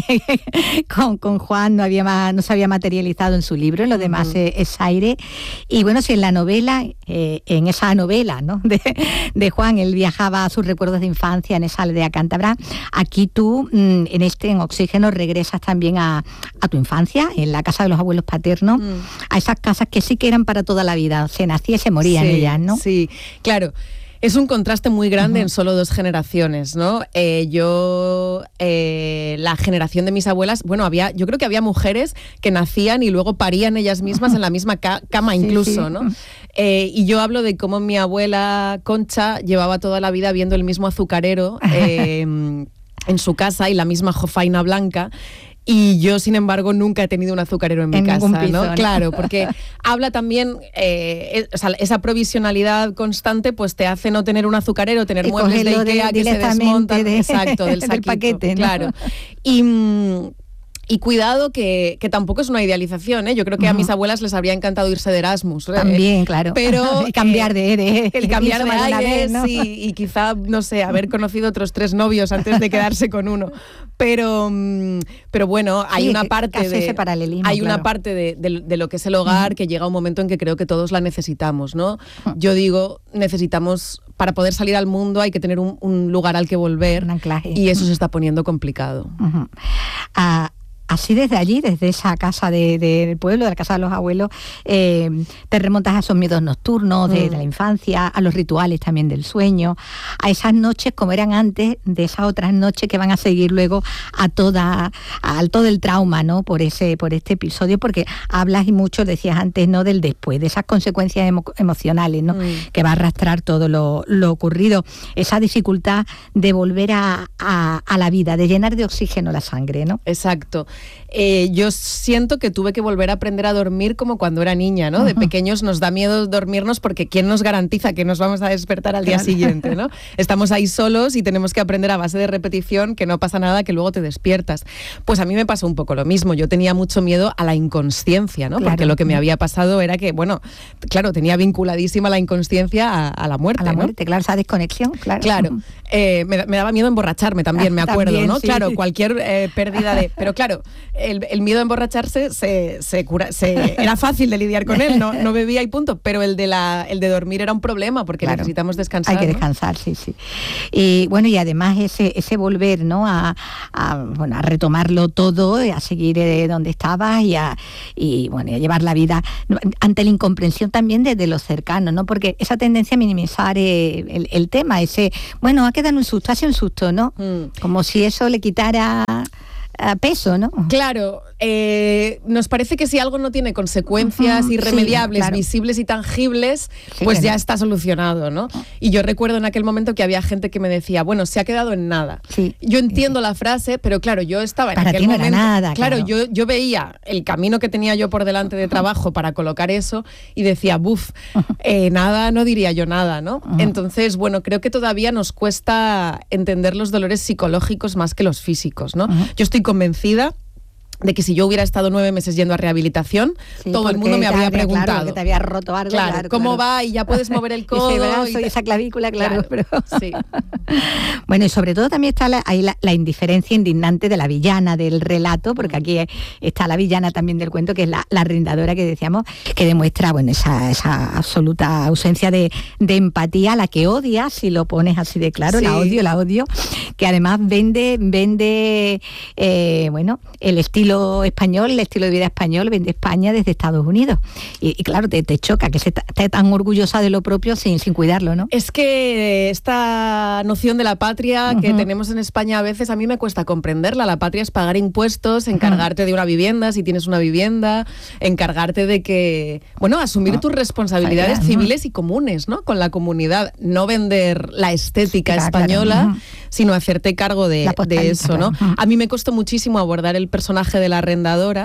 con, con Juan no había ma, no se había materializado en su libro, lo demás mm. es, es aire. Y bueno, si en la novela, eh, en esa novela, ¿no? de, de Juan, él viajaba a sus recuerdos de infancia en esa aldea cántabra, aquí tú, mm, en este, en Oxígeno, regresas también a, a tu infancia, en la casa de los abuelos paternos, mm. a esas casas que sí que eran para toda la vida, se nacía y se moría sí, en ellas, ¿no? Sí, claro. Es un contraste muy grande uh-huh. en solo dos generaciones, ¿no? Eh, yo, eh, la generación de mis abuelas, bueno, había, yo creo que había mujeres que nacían y luego parían ellas mismas en la misma ca- cama incluso, sí, sí. ¿no? Eh, y yo hablo de cómo mi abuela Concha llevaba toda la vida viendo el mismo azucarero eh, en su casa y la misma jofaina blanca. Y yo, sin embargo, nunca he tenido un azucarero en mi en casa, piso, ¿no? ¿no? Claro, porque habla también, eh, o sea, esa provisionalidad constante pues te hace no tener un azucarero, tener y muebles de Ikea de, que se desmontan. De, exacto, del, del paquete, ¿no? Claro. Y... Y cuidado que, que tampoco es una idealización, ¿eh? Yo creo que uh-huh. a mis abuelas les habría encantado irse de Erasmus. También, eh, claro. Pero y cambiar de, de, el cambiar de aires, ¿no? y, y quizá, no sé, haber conocido otros tres novios antes de quedarse con uno. Pero, pero bueno, hay sí, una parte de hay una claro. parte de, de, de lo que es el hogar uh-huh. que llega un momento en que creo que todos la necesitamos, ¿no? Uh-huh. Yo digo, necesitamos para poder salir al mundo hay que tener un, un lugar al que volver, un anclaje. Y eso se está poniendo complicado. Uh-huh. Ah, así desde allí, desde esa casa de, de, del pueblo, de la casa de los abuelos, eh, te remontas a esos miedos nocturnos de, mm. de la infancia, a los rituales también del sueño, a esas noches como eran antes, de esas otras noches que van a seguir luego a toda, a todo el trauma, ¿no? Por ese, por este episodio, porque hablas y mucho, decías antes, ¿no? Del después, de esas consecuencias emo- emocionales, ¿no? Mm. Que va a arrastrar todo lo, lo ocurrido, esa dificultad de volver a, a, a la vida, de llenar de oxígeno la sangre, ¿no? Exacto. Eh, yo siento que tuve que volver a aprender a dormir como cuando era niña, ¿no? Uh-huh. De pequeños nos da miedo dormirnos porque ¿quién nos garantiza que nos vamos a despertar al día siguiente, ¿no? Estamos ahí solos y tenemos que aprender a base de repetición que no pasa nada, que luego te despiertas. Pues a mí me pasó un poco lo mismo. Yo tenía mucho miedo a la inconsciencia, ¿no? Claro. Porque lo que me había pasado era que, bueno, claro, tenía vinculadísima la inconsciencia a, a la muerte, A la ¿no? muerte, claro, esa desconexión, claro. Claro. Eh, me, me daba miedo emborracharme también, me acuerdo, también, ¿no? Sí. Claro, cualquier eh, pérdida de... Pero claro, el, el miedo a emborracharse se, se cura, se, era fácil de lidiar con él, no, no bebía y punto, pero el de, la, el de dormir era un problema porque claro, necesitamos descansar. Hay que ¿no? descansar, sí, sí. Y bueno, y además ese, ese volver, ¿no? A, a, bueno, a retomarlo todo, a seguir eh, donde estabas y a, y, bueno, y a llevar la vida ante la incomprensión también de, de los cercanos, ¿no? Porque esa tendencia a minimizar eh, el, el tema, ese, bueno, ha quedado un susto, hace un susto, ¿no? Mm. Como si eso le quitara a peso, ¿no? Claro, eh, nos parece que si algo no tiene consecuencias uh-huh, irremediables, sí, claro. visibles y tangibles, sí, pues ya no. está solucionado, ¿no? Y yo recuerdo en aquel momento que había gente que me decía, bueno, se ha quedado en nada. Sí. Yo entiendo sí. la frase, pero claro, yo estaba en para aquel ti no momento... Era nada, claro, claro. Yo, yo veía el camino que tenía yo por delante de trabajo para colocar eso y decía, buf, uh-huh. eh, nada, no diría yo nada, ¿no? Uh-huh. Entonces, bueno, creo que todavía nos cuesta entender los dolores psicológicos más que los físicos, ¿no? Uh-huh. Yo estoy convencida de que si yo hubiera estado nueve meses yendo a rehabilitación, sí, todo el mundo me habría habría, preguntado. Claro, que te había roto algo. Claro, claro ¿cómo claro. va? Y ya puedes mover el codo. Ese brazo y, y te... esa clavícula, claro. claro pero... sí. Bueno, y sobre todo también está la, ahí la, la indiferencia indignante de la villana del relato, porque aquí está la villana también del cuento, que es la, la arrendadora que decíamos, que demuestra, bueno, esa, esa absoluta ausencia de, de empatía, la que odia, si lo pones así de claro, sí. la odio, la odio, que además vende, vende eh, bueno, el estilo español, el estilo de vida español, vende España desde Estados Unidos. Y, y claro, te, te choca que se esté tan orgullosa de lo propio sin, sin cuidarlo, ¿no? Es que esta noción de la patria uh-huh. que tenemos en España a veces a mí me cuesta comprenderla. La patria es pagar impuestos, encargarte uh-huh. de una vivienda, si tienes una vivienda, encargarte de que, bueno, asumir uh-huh. tus responsabilidades uh-huh. civiles y comunes, ¿no? Con la comunidad, no vender la estética claro, española, claro. uh-huh. sino hacerte cargo de, de eso, ¿no? Uh-huh. A mí me costó muchísimo abordar el personaje de la arrendadora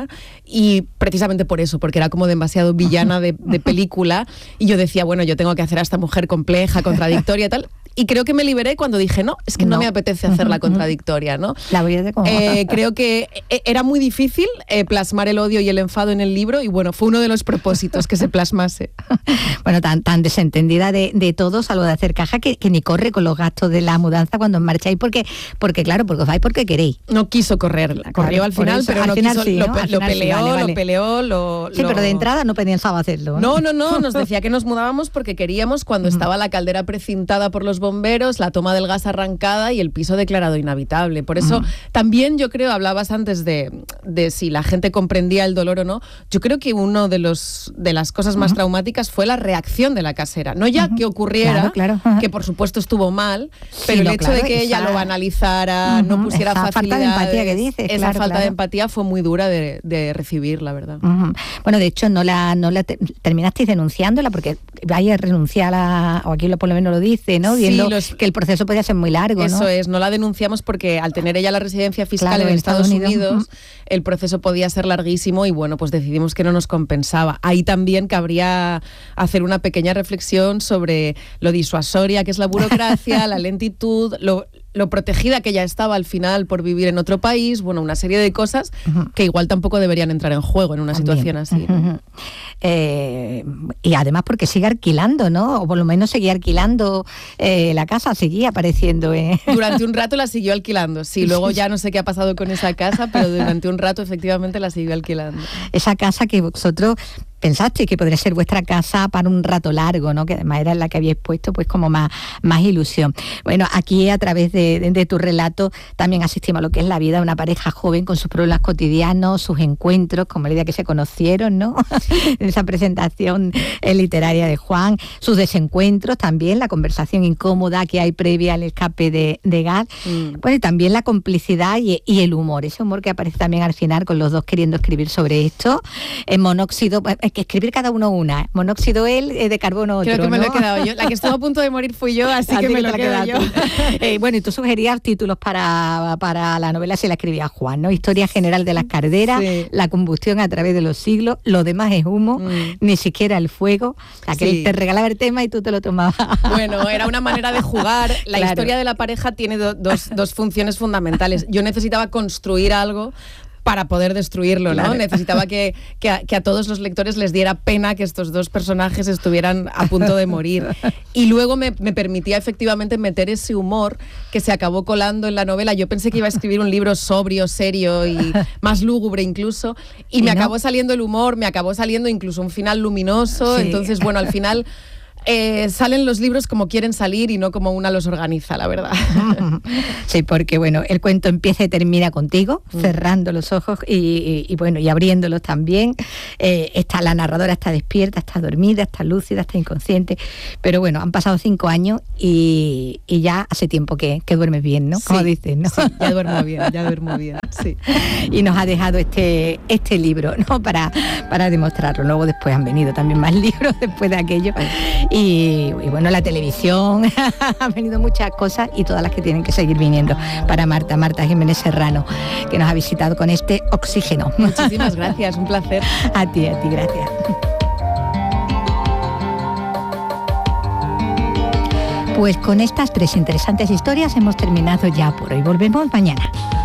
y precisamente por eso, porque era como demasiado villana de, de película y yo decía, bueno, yo tengo que hacer a esta mujer compleja, contradictoria y tal. Y creo que me liberé cuando dije, no, es que no, no me apetece hacerla contradictoria, ¿no? La voy a decir como... eh, creo que era muy difícil eh, plasmar el odio y el enfado en el libro y bueno, fue uno de los propósitos que se plasmase. Bueno, tan, tan desentendida de, de todo, salvo de hacer caja, que, que ni corre con los gastos de la mudanza cuando os marcháis, porque, porque claro, porque os vais porque queréis. No quiso correrla, corrió claro, al final, eso, pero al no final quiso, sí, lo, ¿no? lo, lo peleó, sí, vale, vale. lo peleó, lo... Sí, lo... pero de entrada no pensaba hacerlo. No, no, no, no nos decía que nos mudábamos porque queríamos cuando estaba la caldera precintada por los bomberos, la toma del gas arrancada y el piso declarado inhabitable. Por eso mm. también yo creo, hablabas antes de, de si la gente comprendía el dolor o no, yo creo que uno de los de las cosas más mm. traumáticas fue la reacción de la casera. No ya mm. que ocurriera, claro, claro. que por supuesto estuvo mal, sí, pero no, el hecho claro, de que esa... ella lo banalizara, mm-hmm, no pusiera esa facilidades, falta de empatía que dices, esa claro, falta claro. de empatía fue muy dura de, de recibir, la verdad. Mm-hmm. Bueno, de hecho no la, no la te, terminasteis denunciándola porque vaya a renunciar a, o aquí lo, por lo menos lo dice, ¿no? Viendo sí, los... que el proceso eso podía ser muy largo, Eso ¿no? es, no la denunciamos porque al tener ella la residencia fiscal claro, en Estados, Estados Unidos, Unidos el proceso podía ser larguísimo y bueno, pues decidimos que no nos compensaba. Ahí también cabría hacer una pequeña reflexión sobre lo disuasoria que es la burocracia, la lentitud, lo... lo protegida que ya estaba al final por vivir en otro país, bueno, una serie de cosas uh-huh. que igual tampoco deberían entrar en juego en una También. situación así. ¿no? Uh-huh. Eh, y además porque sigue alquilando, ¿no? O por lo menos seguía alquilando eh, la casa, seguía apareciendo. Eh. Durante un rato la siguió alquilando, sí, luego ya no sé qué ha pasado con esa casa, pero durante un rato efectivamente la siguió alquilando. Esa casa que vosotros... pensaste que podría ser vuestra casa para un rato largo, ¿no? Que además era la que habíais puesto pues como más, más ilusión. Bueno, aquí a través de, de, de tu relato también asistimos a lo que es la vida de una pareja joven con sus problemas cotidianos, sus encuentros, como el día que se conocieron, ¿no? En esa presentación eh, literaria de Juan, sus desencuentros también, la conversación incómoda que hay previa al escape de, de Gad, mm. bueno, y también la complicidad y, y el humor, ese humor que aparece también al final con los dos queriendo escribir sobre esto, en monóxido, es que escribir cada uno una, monóxido él, eh, de carbono otro. Creo que me ¿no? lo he quedado yo, la que estuvo a punto de morir fui yo, así, así que me que lo he quedado yo. eh, bueno, y tú sugerías títulos para, para la novela si la escribía Juan, ¿no? Historia general de las carderas, sí. La combustión a través de los siglos, lo demás es humo, mm. ni siquiera el fuego, o sea, que sí. te regalaba el tema y tú te lo tomabas. Bueno, era una manera de jugar, la claro. historia de la pareja tiene do, dos, dos funciones fundamentales. Yo necesitaba construir algo para poder destruirlo, ¿no? Claro. Necesitaba que, que, a, que a todos los lectores les diera pena que estos dos personajes estuvieran a punto de morir. Y luego me, me permitía efectivamente meter ese humor que se acabó colando en la novela. Yo pensé que iba a escribir un libro sobrio, serio y más lúgubre incluso, y, ¿Y me no? acabó saliendo el humor, me acabó saliendo incluso un final luminoso. Sí. Entonces, bueno, al final... Eh, salen los libros como quieren salir y no como una los organiza, la verdad. Sí, porque bueno, el cuento empieza y termina contigo, mm. cerrando los ojos y, y, y bueno, y abriéndolos también. Eh, está la narradora, está despierta, está dormida, está lúcida, está inconsciente. Pero bueno, han pasado cinco años y, y ya hace tiempo que, que duermes bien, ¿no? Como sí, dices, ¿no? Sí, ya duermo bien, ya duermo bien, sí. Y nos ha dejado este, este libro, ¿no? Para, para demostrarlo. Luego después han venido también más libros después de aquello. Y, y bueno, la televisión, han venido muchas cosas y todas las que tienen que seguir viniendo para Marta, Marta Jiménez Serrano, que nos ha visitado con este Oxígeno. Muchísimas gracias, un placer. A ti, a ti, gracias. Pues con estas tres interesantes historias hemos terminado ya por hoy. Volvemos mañana.